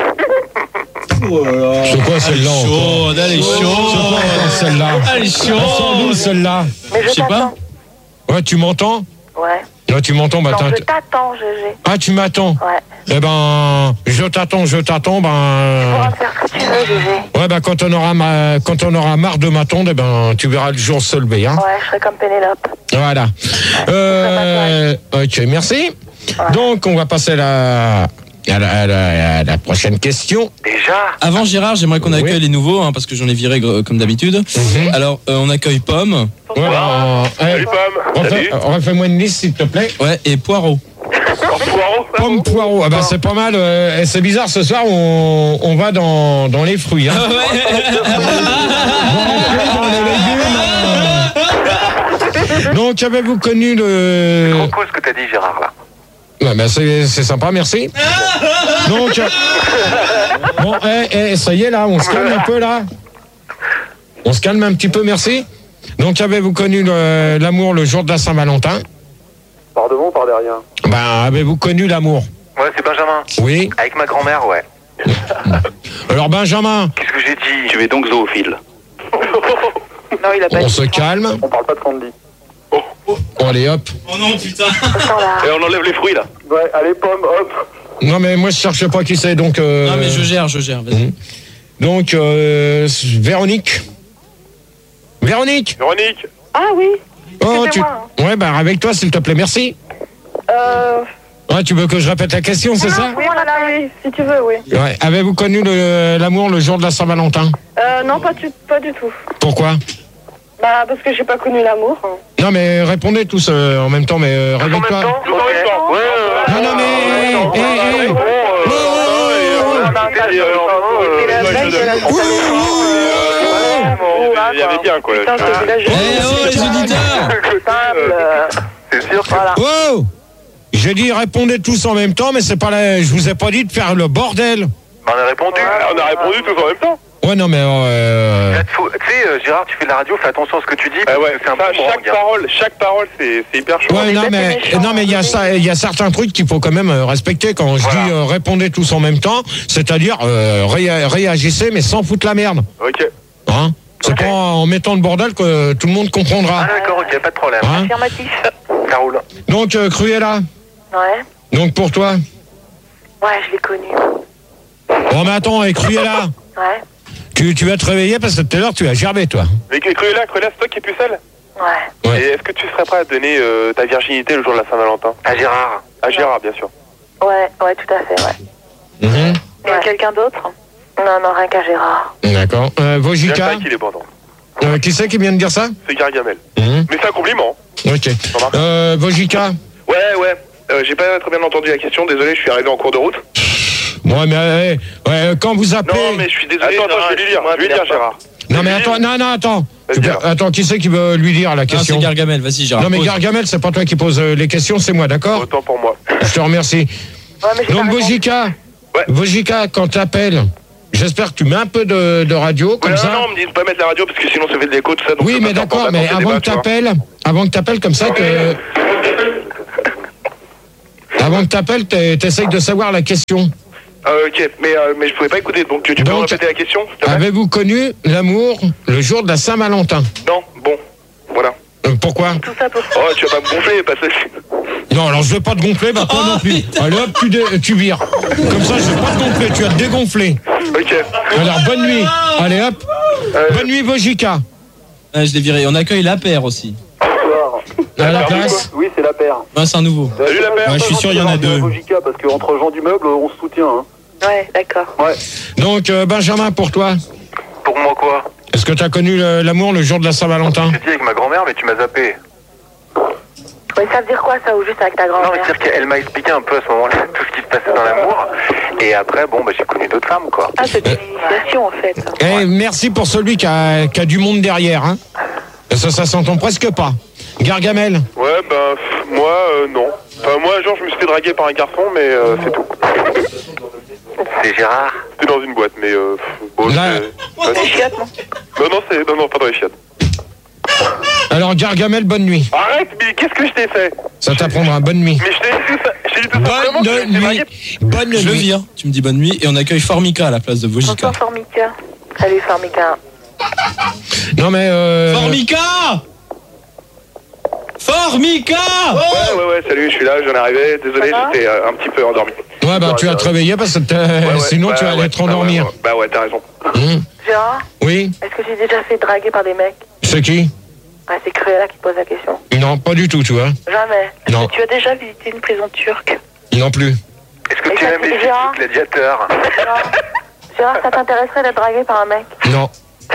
Speaker 9: Oh là là.
Speaker 4: C'est quoi celle-là encore?
Speaker 2: Chaude, elle est
Speaker 4: C'est quoi
Speaker 2: chaude.
Speaker 4: encore celle-là?
Speaker 2: Elle est
Speaker 4: Elle sort d'où,
Speaker 2: chaude.
Speaker 4: celle-là?
Speaker 3: Mais je
Speaker 2: Je sais pas.
Speaker 3: t'attends.
Speaker 4: Ouais, tu m'entends?
Speaker 3: Ouais.
Speaker 4: Ouais, tu m'entends? Bah,
Speaker 3: Non,
Speaker 4: t'as-
Speaker 3: je t'attends, G G.
Speaker 4: Ah, tu m'attends?
Speaker 3: Ouais.
Speaker 4: Eh ben, je t'attends, je t'attends,
Speaker 3: Tu
Speaker 4: ben.
Speaker 3: pourras faire ce que tu veux, G G.
Speaker 4: Ouais, ben, quand on aura, ma... quand on aura marre de m'attendre, eh ben, tu verras le jour se lever, hein.
Speaker 3: Ouais, je serai comme Pénélope.
Speaker 4: Voilà. Euh, ok, merci. Donc, on va passer à la, à la, à la, à la prochaine question.
Speaker 7: Déjà?
Speaker 2: Avant Gérard, j'aimerais qu'on accueille
Speaker 4: Oui.
Speaker 2: les nouveaux, hein, parce que j'en ai viré gr- comme d'habitude.
Speaker 4: Mhm.
Speaker 2: Alors, euh, on accueille Pomme,
Speaker 4: Ouais, euh,
Speaker 5: Salut,
Speaker 4: eh,
Speaker 5: Pomme.
Speaker 4: refais-
Speaker 5: Salut.
Speaker 4: refais-moi une liste, s'il te plaît.
Speaker 2: ouais, et Poireau.
Speaker 5: Poireau.
Speaker 4: Pomme poireau. Ah ben, c'est pas mal. euh, et c'est bizarre, ce soir, on, on va dans, dans les fruits. Hein. Dans les fruits, dans les légumes. euh. Donc, avez-vous connu le...
Speaker 7: Trop cool ce que t'as dit, Gérard, là.
Speaker 4: Ouais, ben c'est, c'est sympa, merci. Donc, euh, bon, eh, eh, ça y est, là, on se calme un peu, là. On se calme un petit peu, merci. Donc, avez-vous connu le- l'amour le jour de la Saint-Valentin?
Speaker 5: Par devant, par derrière.
Speaker 4: Ben, avez-vous connu l'amour?
Speaker 7: Ouais, c'est Benjamin.
Speaker 4: Oui.
Speaker 7: Avec ma grand-mère, ouais.
Speaker 4: Alors, Benjamin,
Speaker 7: Qu'est-ce que j'ai dit?
Speaker 8: Tu es donc zoophile.
Speaker 3: Non, il a pas
Speaker 4: on
Speaker 3: dit.
Speaker 4: se calme.
Speaker 5: On parle pas de Sandy.
Speaker 4: Allez, hop.
Speaker 9: Oh non, putain.
Speaker 3: Attends, là.
Speaker 8: Et on enlève les fruits là.
Speaker 5: Ouais, allez, Pomme, hop.
Speaker 4: Non, mais moi, je cherche pas qui c'est, donc... euh,
Speaker 2: Non, mais je gère, je gère, vas-y.
Speaker 4: Mhm. Donc, euh, Véronique. Véronique.
Speaker 5: Véronique.
Speaker 1: Ah oui.
Speaker 4: Oh,
Speaker 1: C'est
Speaker 4: tu...
Speaker 1: moi.
Speaker 4: Ouais, bah, avec toi, s'il te plaît, merci.
Speaker 1: Euh...
Speaker 4: Ouais, tu veux que je répète la question, c'est ça?
Speaker 1: Oui, voilà, oui. Si tu veux, oui.
Speaker 4: Ouais. Avez-vous connu le- l'amour le jour de la Saint-Valentin?
Speaker 1: Euh, non, pas du, pas du tout.
Speaker 4: Pourquoi?
Speaker 1: Bah, parce que j'ai pas connu l'amour.
Speaker 4: Non, mais répondez tous euh, en même temps, mais euh,
Speaker 7: En même
Speaker 4: réveille-toi.
Speaker 7: temps?
Speaker 5: Tout en même temps. Ouais, ouais,
Speaker 4: Non, non, mais... eh, eh, eh.
Speaker 5: Bon, euh, il y avait bien, quoi.
Speaker 3: Putain, ce village.
Speaker 2: Eh oh, les auditeurs.
Speaker 7: C'est sûr que...
Speaker 3: Voilà.
Speaker 4: Oh! J'ai dit répondez tous en même temps, mais c'est pas la... je vous ai pas dit de faire le bordel.
Speaker 7: On a répondu.
Speaker 5: On a répondu tous en même temps.
Speaker 4: Ouais, non, mais... Euh...
Speaker 7: Là, faut- Tu sais, euh, Gérard, tu fais de la radio, fais attention à ce que tu dis.
Speaker 5: Ah ouais,
Speaker 7: c'est un
Speaker 5: ça,
Speaker 7: boomerang,
Speaker 5: chaque
Speaker 7: gars.
Speaker 5: parole, chaque parole, c'est c'est hyper chaud.
Speaker 4: Ouais, non,
Speaker 3: bêtes et
Speaker 4: mais
Speaker 3: méchants,
Speaker 4: non, mais il y a
Speaker 3: oui.
Speaker 4: ça, il y a certains trucs qu'il faut quand même euh, respecter quand je
Speaker 7: Voilà.
Speaker 4: dis euh, répondez tous en même temps, c'est-à-dire euh, réa- réagissez mais sans foutre la merde,
Speaker 5: Ok.
Speaker 4: hein. C'est
Speaker 7: Ok.
Speaker 4: pas en mettant le bordel que tout le monde comprendra.
Speaker 7: Ah d'accord, ok, pas de problème.
Speaker 4: Hein.
Speaker 3: Affirmatif.
Speaker 7: Ça roule.
Speaker 4: Donc euh, Cruella,
Speaker 3: Ouais.
Speaker 4: donc pour toi.
Speaker 3: Ouais, je l'ai connu.
Speaker 4: Bon mais attends, et Cruella,
Speaker 3: Ouais.
Speaker 4: tu, tu vas te réveiller parce que tout à l'heure tu as gerbé toi.
Speaker 5: Mais Cruella, Cruella, c'est toi qui es pucelle.
Speaker 3: Ouais.
Speaker 4: Ouais.
Speaker 5: Et est-ce que tu serais prêt à donner euh, ta virginité le jour de la Saint-Valentin?
Speaker 7: À Gérard.
Speaker 5: À Gérard, bien sûr.
Speaker 3: Ouais, ouais, tout à fait, ouais.
Speaker 4: Mhm.
Speaker 3: Et à quelqu'un d'autre? Non, non, rien qu'à Gérard.
Speaker 4: D'accord. Euh,
Speaker 5: Bien
Speaker 4: Vojika,
Speaker 5: sûr qu'il est pendant.
Speaker 4: euh, qui c'est qui vient de dire ça?
Speaker 5: C'est Gargamel.
Speaker 4: Mhm.
Speaker 5: Mais c'est un compliment.
Speaker 4: Ok.
Speaker 5: Remarque.
Speaker 4: Euh, Vojika.
Speaker 5: Ouais, ouais. Euh, j'ai pas très bien entendu la question, désolé, je suis arrivé en cours de route.
Speaker 4: Ouais, mais euh, ouais, quand vous appelez.
Speaker 5: Non, mais je suis désolé. Attends, attends, je vais lui dire, je vais lui dire, Gérard.
Speaker 4: Non mais attends, non, non, attends. Tu peux-
Speaker 5: alors.
Speaker 4: attends, qui c'est qui veut lui dire la
Speaker 2: Ah,
Speaker 4: question?
Speaker 2: c'est Gargamel, vas-y, Gérard.
Speaker 4: Non mais
Speaker 2: pose.
Speaker 4: Gargamel, c'est pas toi qui pose euh, les questions, c'est moi, d'accord?
Speaker 5: Autant pour moi.
Speaker 4: Je te remercie.
Speaker 3: Ouais, mais j'ai
Speaker 4: Donc
Speaker 3: pas répondu.
Speaker 4: Bojika,
Speaker 5: Ouais.
Speaker 4: Bojika, quand t'appelles, j'espère que tu mets un peu de, de radio, comme
Speaker 5: non,
Speaker 4: ça.
Speaker 5: non, on me dit de pas mettre la radio parce que sinon ça fait de l'écho, tout ça. Donc
Speaker 4: Oui,
Speaker 5: je peux
Speaker 4: mais
Speaker 5: pas faire
Speaker 4: d'accord,
Speaker 5: pendant
Speaker 4: mais
Speaker 5: ces
Speaker 4: avant
Speaker 5: débats,
Speaker 4: que
Speaker 5: tu vois.
Speaker 4: t'appelles, avant que t'appelles comme ça, que... Avant que t'appelles, t'es- t'essayes de savoir la question.
Speaker 5: Euh, ok, mais, euh, mais je pouvais pas écouter, donc tu peux me
Speaker 4: Donc,
Speaker 5: répéter la question s'il te plaît?
Speaker 4: Avez-vous connu l'amour le jour de la Saint-Valentin?
Speaker 5: Non, bon, voilà.
Speaker 4: Euh, Pourquoi?
Speaker 3: Tout ça pour
Speaker 5: Oh, tu vas pas me gonfler, parce que...
Speaker 4: Non, alors je vais pas te gonfler, bah toi
Speaker 2: Oh,
Speaker 4: non plus.
Speaker 2: putain.
Speaker 4: Allez hop, tu, dé- tu vires. Comme ça, je vais pas te gonfler, tu vas te dégonfler.
Speaker 5: Ok.
Speaker 4: Alors, bonne nuit. Allez hop.
Speaker 5: Euh,
Speaker 4: Bonne nuit, Bojika.
Speaker 2: Ah, je l'ai viré. On accueille la paire aussi.
Speaker 4: À la
Speaker 5: Alors,
Speaker 4: place.
Speaker 10: Oui, c'est la paire.
Speaker 2: Ah, c'est un nouveau.
Speaker 5: Salut la paire.
Speaker 6: Ouais, je suis sûr, il y en a deux.
Speaker 10: Bojika, parce qu'entre gens du meuble, on se soutient. Hein.
Speaker 3: Ouais, d'accord.
Speaker 10: Ouais.
Speaker 4: Donc, euh, Benjamin, pour toi,
Speaker 7: Pour moi, quoi?
Speaker 4: est-ce que tu as connu le- l'amour le jour de la Saint-Valentin?
Speaker 7: J'ai dit avec ma grand-mère, mais tu m'as zappé.
Speaker 3: Ouais, ça veut dire quoi, ça, ou juste avec ta
Speaker 7: Non, mais
Speaker 3: grand-mère?
Speaker 7: c'est-à-dire qu'elle m'a expliqué un peu à ce moment-là tout ce qui se passait dans l'amour. Et après, bon, bah, j'ai connu d'autres femmes, quoi.
Speaker 3: Ah, c'est une initiation, en fait.
Speaker 4: Eh, merci pour celui qui a, qui a du monde derrière. Hein. Ça, ça s'entend presque pas. Gargamel.
Speaker 5: Ouais, ben, pff, moi, euh, non. Enfin, moi, un jour, je me suis fait draguer par un garçon, mais euh, c'est tout.
Speaker 7: C'est Gérard.
Speaker 5: C'était dans une boîte, mais euh, pff, bon,
Speaker 4: Là-
Speaker 5: c'est...
Speaker 3: Des chiottes, non?
Speaker 5: Non, non, c'est... non, non, pas dans les chiottes.
Speaker 4: Alors, Gargamel, bonne nuit.
Speaker 5: Arrête, mais qu'est-ce que je t'ai fait?
Speaker 4: Ça t'apprendra. Bonne nuit.
Speaker 5: Mais je t'ai dit tout ça, je t'ai dit tout simplement que je
Speaker 4: Bonne
Speaker 5: me suis dragué.
Speaker 4: nuit. Bonne
Speaker 2: Je le
Speaker 4: nuit.
Speaker 2: vire. Tu me dis bonne nuit et on accueille Formica à la place de Bojika.
Speaker 3: Bonsoir, Formica. Salut, Formica.
Speaker 4: Non, mais. Euh,
Speaker 2: Formica Formica
Speaker 5: Ouais, ouais, ouais, salut, je suis là, je viens d'arriver. Désolé,
Speaker 3: Ça va
Speaker 5: j'étais euh, un petit peu endormi.
Speaker 4: Ouais, bah, tu vas te réveiller parce que t'as-
Speaker 5: Ouais, ouais,
Speaker 4: sinon,
Speaker 5: bah,
Speaker 4: tu vas aller
Speaker 5: ouais,
Speaker 4: te rendormir.
Speaker 5: Bah ouais, bah ouais, t'as raison.
Speaker 4: Hum.
Speaker 3: Gérard,
Speaker 4: Oui,
Speaker 3: est-ce que j'ai déjà fait draguer par des mecs?
Speaker 4: c'est qui?
Speaker 3: Ah, c'est Cruella qui pose la question.
Speaker 4: Non, pas du tout, tu vois.
Speaker 3: Jamais. Est-ce
Speaker 4: Non.
Speaker 3: que tu as déjà visité une prison turque?
Speaker 4: Non plus.
Speaker 7: Est-ce que
Speaker 3: Et
Speaker 7: tu
Speaker 3: ça
Speaker 7: aimes
Speaker 3: fait
Speaker 7: les
Speaker 3: Gérard
Speaker 7: films gladiateurs?
Speaker 3: Gérard, Gérard, ça t'intéresserait d'être dragué par un mec?
Speaker 4: Non.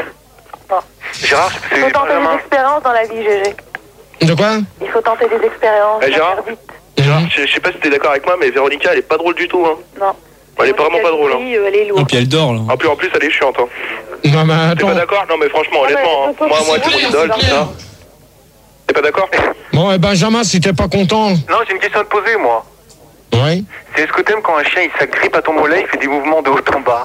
Speaker 7: Gérard,
Speaker 3: Il faut
Speaker 7: c'est
Speaker 3: tenter des
Speaker 7: Benjamin.
Speaker 3: expériences dans la vie, G G.
Speaker 4: De quoi?
Speaker 3: Il faut tenter des expériences.
Speaker 5: Eh, Gérard
Speaker 3: interdites.
Speaker 5: Gérard, je, je sais pas si t'es d'accord avec moi, mais Véronica, elle est pas drôle du tout, hein.
Speaker 3: Non.
Speaker 5: Elle est vraiment pas drôle, hein.
Speaker 3: Oui, euh, elle est
Speaker 2: Et
Speaker 3: lourde.
Speaker 2: puis elle dort là.
Speaker 5: En plus, en plus, elle est chiante, hein.
Speaker 4: Non, mais
Speaker 5: T'es pas
Speaker 4: attends.
Speaker 5: d'accord? Non, mais franchement,
Speaker 3: Ah,
Speaker 5: honnêtement, hein.
Speaker 3: mais
Speaker 5: Moi, moi,
Speaker 3: c'est
Speaker 5: c'est mon
Speaker 3: pas
Speaker 5: idole,
Speaker 3: grave.
Speaker 5: tout ça. T'es pas d'accord?
Speaker 4: Bon, eh, Benjamin, si t'es pas content.
Speaker 7: Non, j'ai une question à te poser, moi.
Speaker 4: Ouais.
Speaker 7: C'est est-ce que t'aimes quand un chien, il s'agrippe à ton mollet, il fait des mouvements de haut en bas?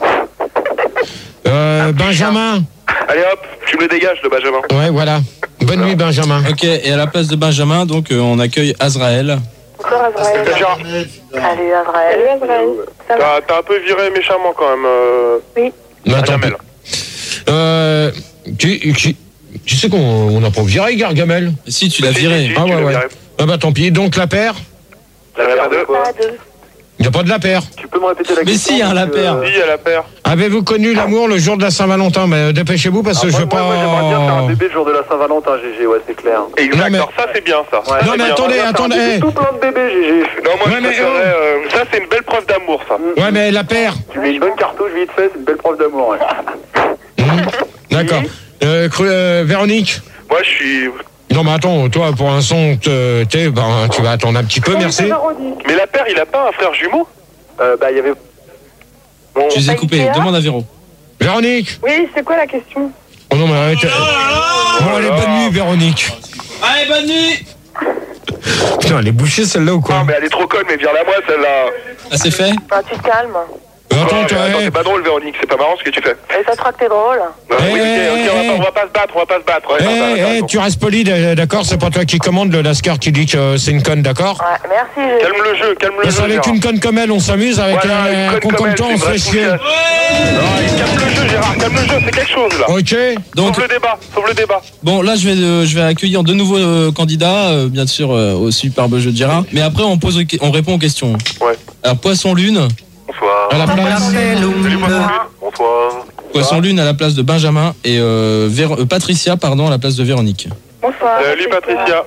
Speaker 4: Euh, Benjamin.
Speaker 5: Allez hop, tu me le dégages, le Benjamin.
Speaker 4: Ouais, voilà. Bonne nuit, Benjamin.
Speaker 2: Ok, et à la place de Benjamin, donc euh, on accueille Azraël.
Speaker 3: Bonsoir, Azraël.
Speaker 5: Gérard,
Speaker 3: Salut, Azraël. Salut, Azraël. Ça va?
Speaker 5: t'as t'as un peu viré méchamment quand même. Euh...
Speaker 3: Oui.
Speaker 4: Mais attends,
Speaker 5: Gargamel.
Speaker 4: Euh, tu, tu, tu sais qu'on on n'a pas viré Gargamel.
Speaker 2: Si, tu l'as
Speaker 5: Si, si,
Speaker 2: viré.
Speaker 5: si,
Speaker 4: Ah
Speaker 5: tu
Speaker 4: ouais,
Speaker 5: l'as
Speaker 4: ouais.
Speaker 5: viré.
Speaker 4: Ah bah tant pis. Donc la paire,
Speaker 5: La paire deux.
Speaker 3: Pas à deux.
Speaker 4: il n'y a pas de la paire.
Speaker 10: Tu peux me répéter la
Speaker 2: Mais
Speaker 10: question?
Speaker 2: si, hein, la
Speaker 10: parce que,
Speaker 2: paire.
Speaker 10: euh,
Speaker 5: Si, à la paire.
Speaker 4: Avez-vous connu l'amour le jour de la Saint-Valentin? Mais euh, dépêchez-vous parce que
Speaker 10: ah,
Speaker 4: je
Speaker 10: moi,
Speaker 4: veux pas.
Speaker 10: moi, moi, j'aimerais bien faire un bébé le jour de la Saint-Valentin, G G, ouais, c'est clair.
Speaker 5: Exact,
Speaker 4: Non, mais-
Speaker 5: alors ça c'est bien ça. Ça,
Speaker 4: Non,
Speaker 5: c'est
Speaker 4: mais
Speaker 5: bien.
Speaker 4: attendez,
Speaker 10: Faire un
Speaker 4: attendez.
Speaker 10: bébé, tout plein de bébés, G G.
Speaker 5: Non, moi
Speaker 4: Ouais,
Speaker 5: je
Speaker 4: mais,
Speaker 5: préférerais,
Speaker 4: oh.
Speaker 5: euh, ça c'est une belle preuve d'amour ça.
Speaker 4: Ouais, mais la paire.
Speaker 10: Tu mets une bonne cartouche vite fait, c'est une belle preuve d'amour, ouais.
Speaker 4: Hum, D'accord. Euh, cru- euh, Véronique.
Speaker 5: Moi je suis...
Speaker 4: Non, mais attends, toi, pour un son, te- t'es, ben, tu vas attendre un petit peu, merci.
Speaker 5: Mais la paire, il a pas un frère jumeau?
Speaker 10: Euh, bah, il y avait...
Speaker 5: Bon,
Speaker 2: Je les ai coupés, demande à Véro.
Speaker 4: Véronique.
Speaker 1: Oui, c'est quoi la question?
Speaker 4: Oh non, mais arrête. Bon, allez, bonne nuit, Véronique.
Speaker 2: Allez, bonne nuit
Speaker 4: Putain, elle est bouchée celle-là ou
Speaker 5: non
Speaker 4: quoi?
Speaker 5: mais elle est trop conne, mais viens-la moi celle-là.
Speaker 2: Ah, c'est fait
Speaker 3: Ah, tu te calmes.
Speaker 4: Attends,
Speaker 5: Non, mais
Speaker 4: toi,
Speaker 5: attends,
Speaker 4: eh.
Speaker 5: c'est pas drôle Véronique, c'est pas marrant ce que tu fais.
Speaker 3: Et ça te croit que t'es drôle?
Speaker 5: Non,
Speaker 4: Eh,
Speaker 5: oui, ok,
Speaker 4: eh,
Speaker 5: ok, on va
Speaker 4: eh.
Speaker 5: pas- on va pas se battre, on va pas se battre. Ouais,
Speaker 4: Eh,
Speaker 5: t'as- t'as
Speaker 4: eh,
Speaker 5: raison.
Speaker 4: tu restes poli, d'accord? C'est pas toi qui commande le Lascar qui dit que c'est une conne, d'accord?
Speaker 3: Ouais, merci, G G.
Speaker 5: Calme le jeu, calme le
Speaker 4: Parce
Speaker 5: jeu.
Speaker 4: qu'avec
Speaker 5: Gérard.
Speaker 4: une conne comme elle, on s'amuse, avec
Speaker 5: Voilà,
Speaker 4: un,
Speaker 5: une
Speaker 4: un
Speaker 5: conne
Speaker 4: con
Speaker 5: comme
Speaker 4: comme
Speaker 5: elle,
Speaker 4: toi,
Speaker 5: c'est
Speaker 4: on
Speaker 5: une
Speaker 4: se
Speaker 5: vraie
Speaker 4: fait chier.
Speaker 5: poufiasse. Non, calme le jeu Gérard, calme le jeu, c'est quelque chose là.
Speaker 4: Ok?
Speaker 2: Donc,
Speaker 5: Sauve le débat, sauve le débat.
Speaker 2: bon, là, je vais, euh, je vais accueillir de nouveaux euh, candidats, euh, bien sûr, euh, au superbe jeu de Gérard. Mais après, on, pose, on répond aux questions.
Speaker 5: Ouais.
Speaker 2: Alors, Poisson Lune.
Speaker 7: Bonsoir.
Speaker 4: À la place.
Speaker 5: Salut Poisson.
Speaker 7: Bonsoir.
Speaker 2: Poisson Lune à la place de Benjamin et euh, Véro- euh, Patricia, pardon, à la place de Véronique.
Speaker 1: Bonsoir.
Speaker 5: Salut Patricia.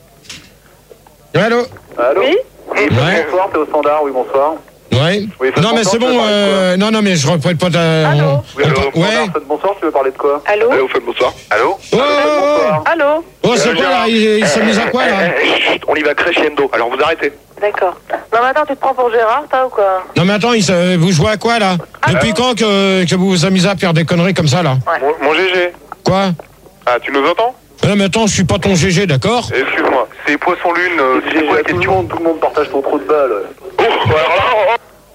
Speaker 4: Allô?
Speaker 10: Allô?
Speaker 3: Oui?
Speaker 10: Oui,
Speaker 4: Ouais.
Speaker 10: bonsoir, t'es au standard, oui, bonsoir.
Speaker 4: Ouais.
Speaker 10: Oui, faites
Speaker 4: Non, mais
Speaker 10: bonsoir,
Speaker 4: c'est
Speaker 10: tu veux
Speaker 4: bon,
Speaker 10: parler de
Speaker 4: euh, non, non, mais je reprends pas ta.
Speaker 3: Allô?
Speaker 4: on-
Speaker 5: Oui, allô,
Speaker 4: on- Ouais.
Speaker 10: Standard, faites bonsoir, tu veux parler de quoi?
Speaker 3: Allô?
Speaker 5: Allez, vous faites bonsoir. Allô?
Speaker 4: Oh, oh, oh.
Speaker 10: Bonsoir.
Speaker 3: Allô?
Speaker 4: Oh, c'est quoi là? Il, il s'amuse à quoi là?
Speaker 5: Eh, eh, chut, on y va crescendo, alors vous arrêtez.
Speaker 3: D'accord. Non, mais attends, tu te prends pour Gérard, toi, ou quoi?
Speaker 4: Non mais attends, il se- vous jouez à quoi là? Depuis quand que, que vous vous amusez à faire des conneries comme ça là?
Speaker 3: Ouais.
Speaker 5: Mon, mon G G.
Speaker 4: Quoi?
Speaker 5: Ah, tu nous entends?
Speaker 4: Non mais attends, je suis pas ton G G, d'accord?
Speaker 5: Excuse-moi.
Speaker 7: C'est Poisson Lune, euh, c'est quoi la
Speaker 10: Tout le
Speaker 7: question?
Speaker 10: monde, tout le monde partage ton trou de balle.
Speaker 5: Oh, alors là,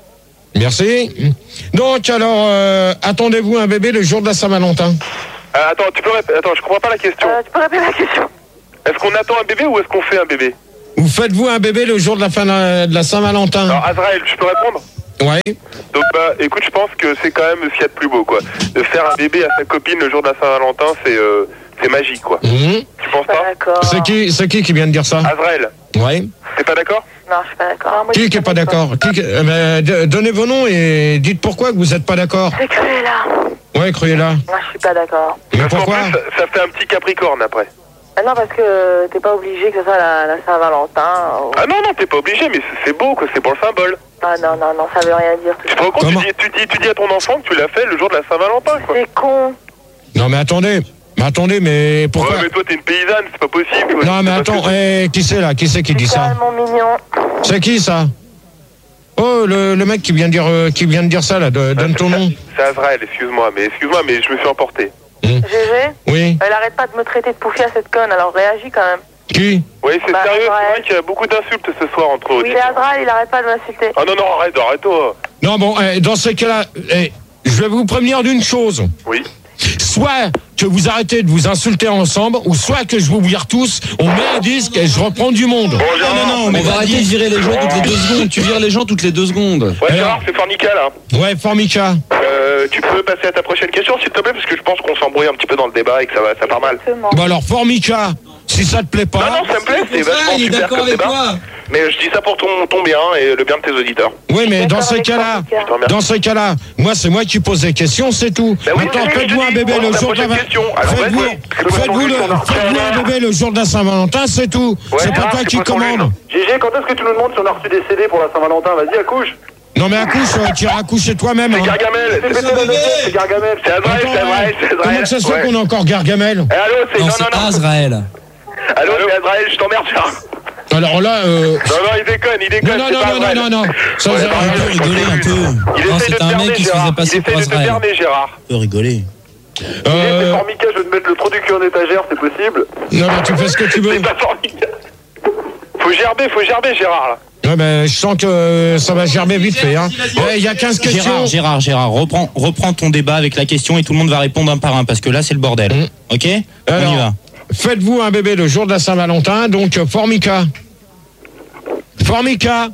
Speaker 4: Merci. Donc alors, euh, attendez-vous un bébé le jour de la Saint-Valentin?
Speaker 5: euh, attends, tu peux répéter. Attends, je comprends pas la question.
Speaker 3: Euh, tu peux répéter la question?
Speaker 5: Est-ce qu'on attend un bébé ou est-ce qu'on fait un bébé?
Speaker 4: Vous faites-vous un bébé le jour de la, fin de la Saint-Valentin?
Speaker 5: Alors, Azraël, je peux répondre?
Speaker 4: Ouais.
Speaker 5: Donc, bah, écoute, je pense que c'est quand même ce qu'il y a de plus beau, quoi. De faire un bébé à sa copine le jour de la Saint-Valentin, c'est euh, c'est magique, quoi.
Speaker 4: Mhm.
Speaker 5: Tu penses
Speaker 3: Pas
Speaker 5: pas?
Speaker 3: d'accord.
Speaker 4: C'est qui, c'est qui qui vient de dire ça?
Speaker 5: Azraël,
Speaker 4: Ouais.
Speaker 5: t'es pas d'accord?
Speaker 3: Non, je suis pas d'accord. Moi, je
Speaker 4: Qui
Speaker 3: suis
Speaker 4: qui est pas d'accord? Qui, qui- euh, mais, d- donnez vos noms et dites pourquoi que vous êtes pas d'accord.
Speaker 3: C'est Cruella.
Speaker 4: Ouais, croyez-la.
Speaker 3: Moi, je suis pas d'accord.
Speaker 4: Mais
Speaker 5: Parce qu'en
Speaker 4: pourquoi?
Speaker 5: plus, ça, ça fait un petit capricorne après.
Speaker 3: Ah non, parce que t'es pas obligé que ce soit la, la Saint-Valentin. ou-
Speaker 5: Ah non, non, t'es pas obligé, mais c'est- c'est beau, quoi. C'est pour le symbole.
Speaker 3: Ah non, non, non, ça veut rien dire. tout
Speaker 5: Tu
Speaker 3: ça.
Speaker 5: te rends compte? Tu
Speaker 4: Comment?
Speaker 5: dis, tu, dis, tu dis à ton enfant que tu l'as fait le jour de la Saint-Valentin, quoi.
Speaker 3: C'est con.
Speaker 4: Non mais attendez. Mais attendez, mais pourquoi?
Speaker 5: Ouais, mais toi, t'es une paysanne, c'est pas possible. quoi.
Speaker 4: Non mais
Speaker 5: C'est parce
Speaker 4: attends,
Speaker 5: que-
Speaker 4: eh, qui c'est là? Qui c'est qui dit
Speaker 3: C'est
Speaker 4: ça?
Speaker 3: tellement mignon.
Speaker 4: C'est qui ça? Oh, le, le mec qui vient de dire, euh, qui vient de dire ça là, de- donne ton nom.
Speaker 5: C'est Azraël, excuse-moi, mais excuse-moi, mais je me suis emporté.
Speaker 3: G G,
Speaker 4: Oui.
Speaker 3: elle arrête pas de me traiter de pouffi à cette conne, alors réagis quand même.
Speaker 4: Qui?
Speaker 5: Oui, c'est
Speaker 3: Bah,
Speaker 5: sérieux,
Speaker 3: ouais.
Speaker 5: c'est vrai qu'il y a beaucoup d'insultes ce soir entre
Speaker 3: Oui,
Speaker 5: auditeurs.
Speaker 3: c'est Azrael, il arrête pas de m'insulter.
Speaker 5: Ah non, non, arrête, arrête-toi.
Speaker 4: Non bon, eh, dans ces cas-là, eh, je vais vous prévenir d'une chose.
Speaker 5: Oui.
Speaker 4: Soit que vous arrêtez de vous insulter ensemble, ou soit que je vous vire tous, on met un disque et je reprends du monde.
Speaker 5: Bon, Gérard,
Speaker 6: Non, non,
Speaker 2: On
Speaker 6: mais
Speaker 2: va arrêter de virer les gens toutes les deux secondes. Tu vires les gens toutes les deux secondes.
Speaker 5: Ouais, Gérard, c'est Fornica, là.
Speaker 4: Ouais, Formica.
Speaker 5: Euh, tu peux passer à ta prochaine question, s'il te plaît, parce que je pense qu'on s'embrouille un petit peu dans le débat et que ça, va, ça part mal.
Speaker 3: Exactement.
Speaker 4: Bon alors, Formica, si ça te plaît pas...
Speaker 5: Non, non, ça me plaît, c'est vachement
Speaker 2: il est
Speaker 5: super
Speaker 2: d'accord
Speaker 5: comme
Speaker 2: avec
Speaker 5: débat.
Speaker 2: moi.
Speaker 5: Mais je dis ça pour ton, ton bien et le bien de tes auditeurs.
Speaker 4: Oui, mais dans
Speaker 3: D'accord
Speaker 4: ces
Speaker 3: avec
Speaker 4: cas-là,
Speaker 3: Formica.
Speaker 5: Je te remercie.
Speaker 4: dans ces cas-là, moi c'est moi qui pose des questions, c'est tout.
Speaker 5: Bah oui,
Speaker 4: Maintenant,
Speaker 5: c'est ce que
Speaker 4: faites-vous
Speaker 5: je
Speaker 4: un
Speaker 5: dis.
Speaker 4: bébé
Speaker 5: Bon,
Speaker 4: le
Speaker 5: la
Speaker 4: jour de la
Speaker 5: prochaine question. Alors,
Speaker 4: Faites-vous
Speaker 5: vas-y. C'est
Speaker 4: faites-vous
Speaker 5: le
Speaker 4: le-
Speaker 5: temps du
Speaker 4: faites-vous un bébé le jour de la Saint-Valentin, c'est tout.
Speaker 5: Ouais,
Speaker 4: C'est pas
Speaker 5: Gérard,
Speaker 4: toi
Speaker 5: c'est
Speaker 4: qui
Speaker 5: pas ton
Speaker 4: commande.
Speaker 5: lune.
Speaker 10: G G, quand est-ce que tu nous demandes si on a reçu des C D pour la Saint-Valentin? Vas-y, accouche.
Speaker 4: Non mais accouche, euh, tu iras accoucher toi-même.
Speaker 5: C'est
Speaker 4: hein.
Speaker 5: Gargamel.
Speaker 10: C'est pété la note, c'est Gargamel.
Speaker 5: C'est Azraël,
Speaker 4: Attends,
Speaker 5: c'est Azraël,
Speaker 4: ouais.
Speaker 5: c'est Azraël.
Speaker 4: Comment ça se fait
Speaker 5: Ouais.
Speaker 4: qu'on a encore Gargamel?
Speaker 5: Eh, allô, c'est...
Speaker 2: Non,
Speaker 5: Non,
Speaker 2: c'est
Speaker 5: non, non.
Speaker 2: Azraël.
Speaker 5: Allô, c'est Azraël, je t'emmerde, Gérard.
Speaker 4: Alors là, euh...
Speaker 5: Non, non, il déconne, il déconne,
Speaker 4: non, non,
Speaker 5: c'est
Speaker 4: non,
Speaker 5: pas
Speaker 4: non,
Speaker 5: Azraël.
Speaker 4: non, non, non. Ça,
Speaker 5: Ouais,
Speaker 4: ça-
Speaker 5: bah,
Speaker 2: On peut
Speaker 5: je
Speaker 2: rigoler un
Speaker 5: m'excuse.
Speaker 2: peu.
Speaker 5: Il
Speaker 2: Non,
Speaker 5: essaye de
Speaker 2: c'était
Speaker 5: te
Speaker 2: un
Speaker 5: berner,
Speaker 2: mec qui se
Speaker 5: Gérard.
Speaker 2: faisait passer
Speaker 5: Il
Speaker 2: pour
Speaker 5: essaye de te
Speaker 2: Azraël.
Speaker 5: berner, Gérard.
Speaker 6: On peut rigoler.
Speaker 10: C'est
Speaker 4: euh...
Speaker 10: Formica, je vais te mettre le trou du cul en étagère, c'est possible.
Speaker 4: Non mais tu fais ce que tu veux.
Speaker 5: C'est pas formidable. Faut gerber, faut gerber, Gérard, là.
Speaker 4: Ouais, ben, je sens que euh, ça va gerber vite fait. Hein. Eh, Il y a quinze questions.
Speaker 6: Gérard, Gérard, Gérard, reprends, reprends ton débat avec la question et tout le monde va répondre un par un parce que là c'est le bordel.
Speaker 4: Mm.
Speaker 6: Ok? On y
Speaker 4: Alors,
Speaker 6: va.
Speaker 4: faites-vous un bébé le jour de la Saint-Valentin, donc euh, Formica. Formica.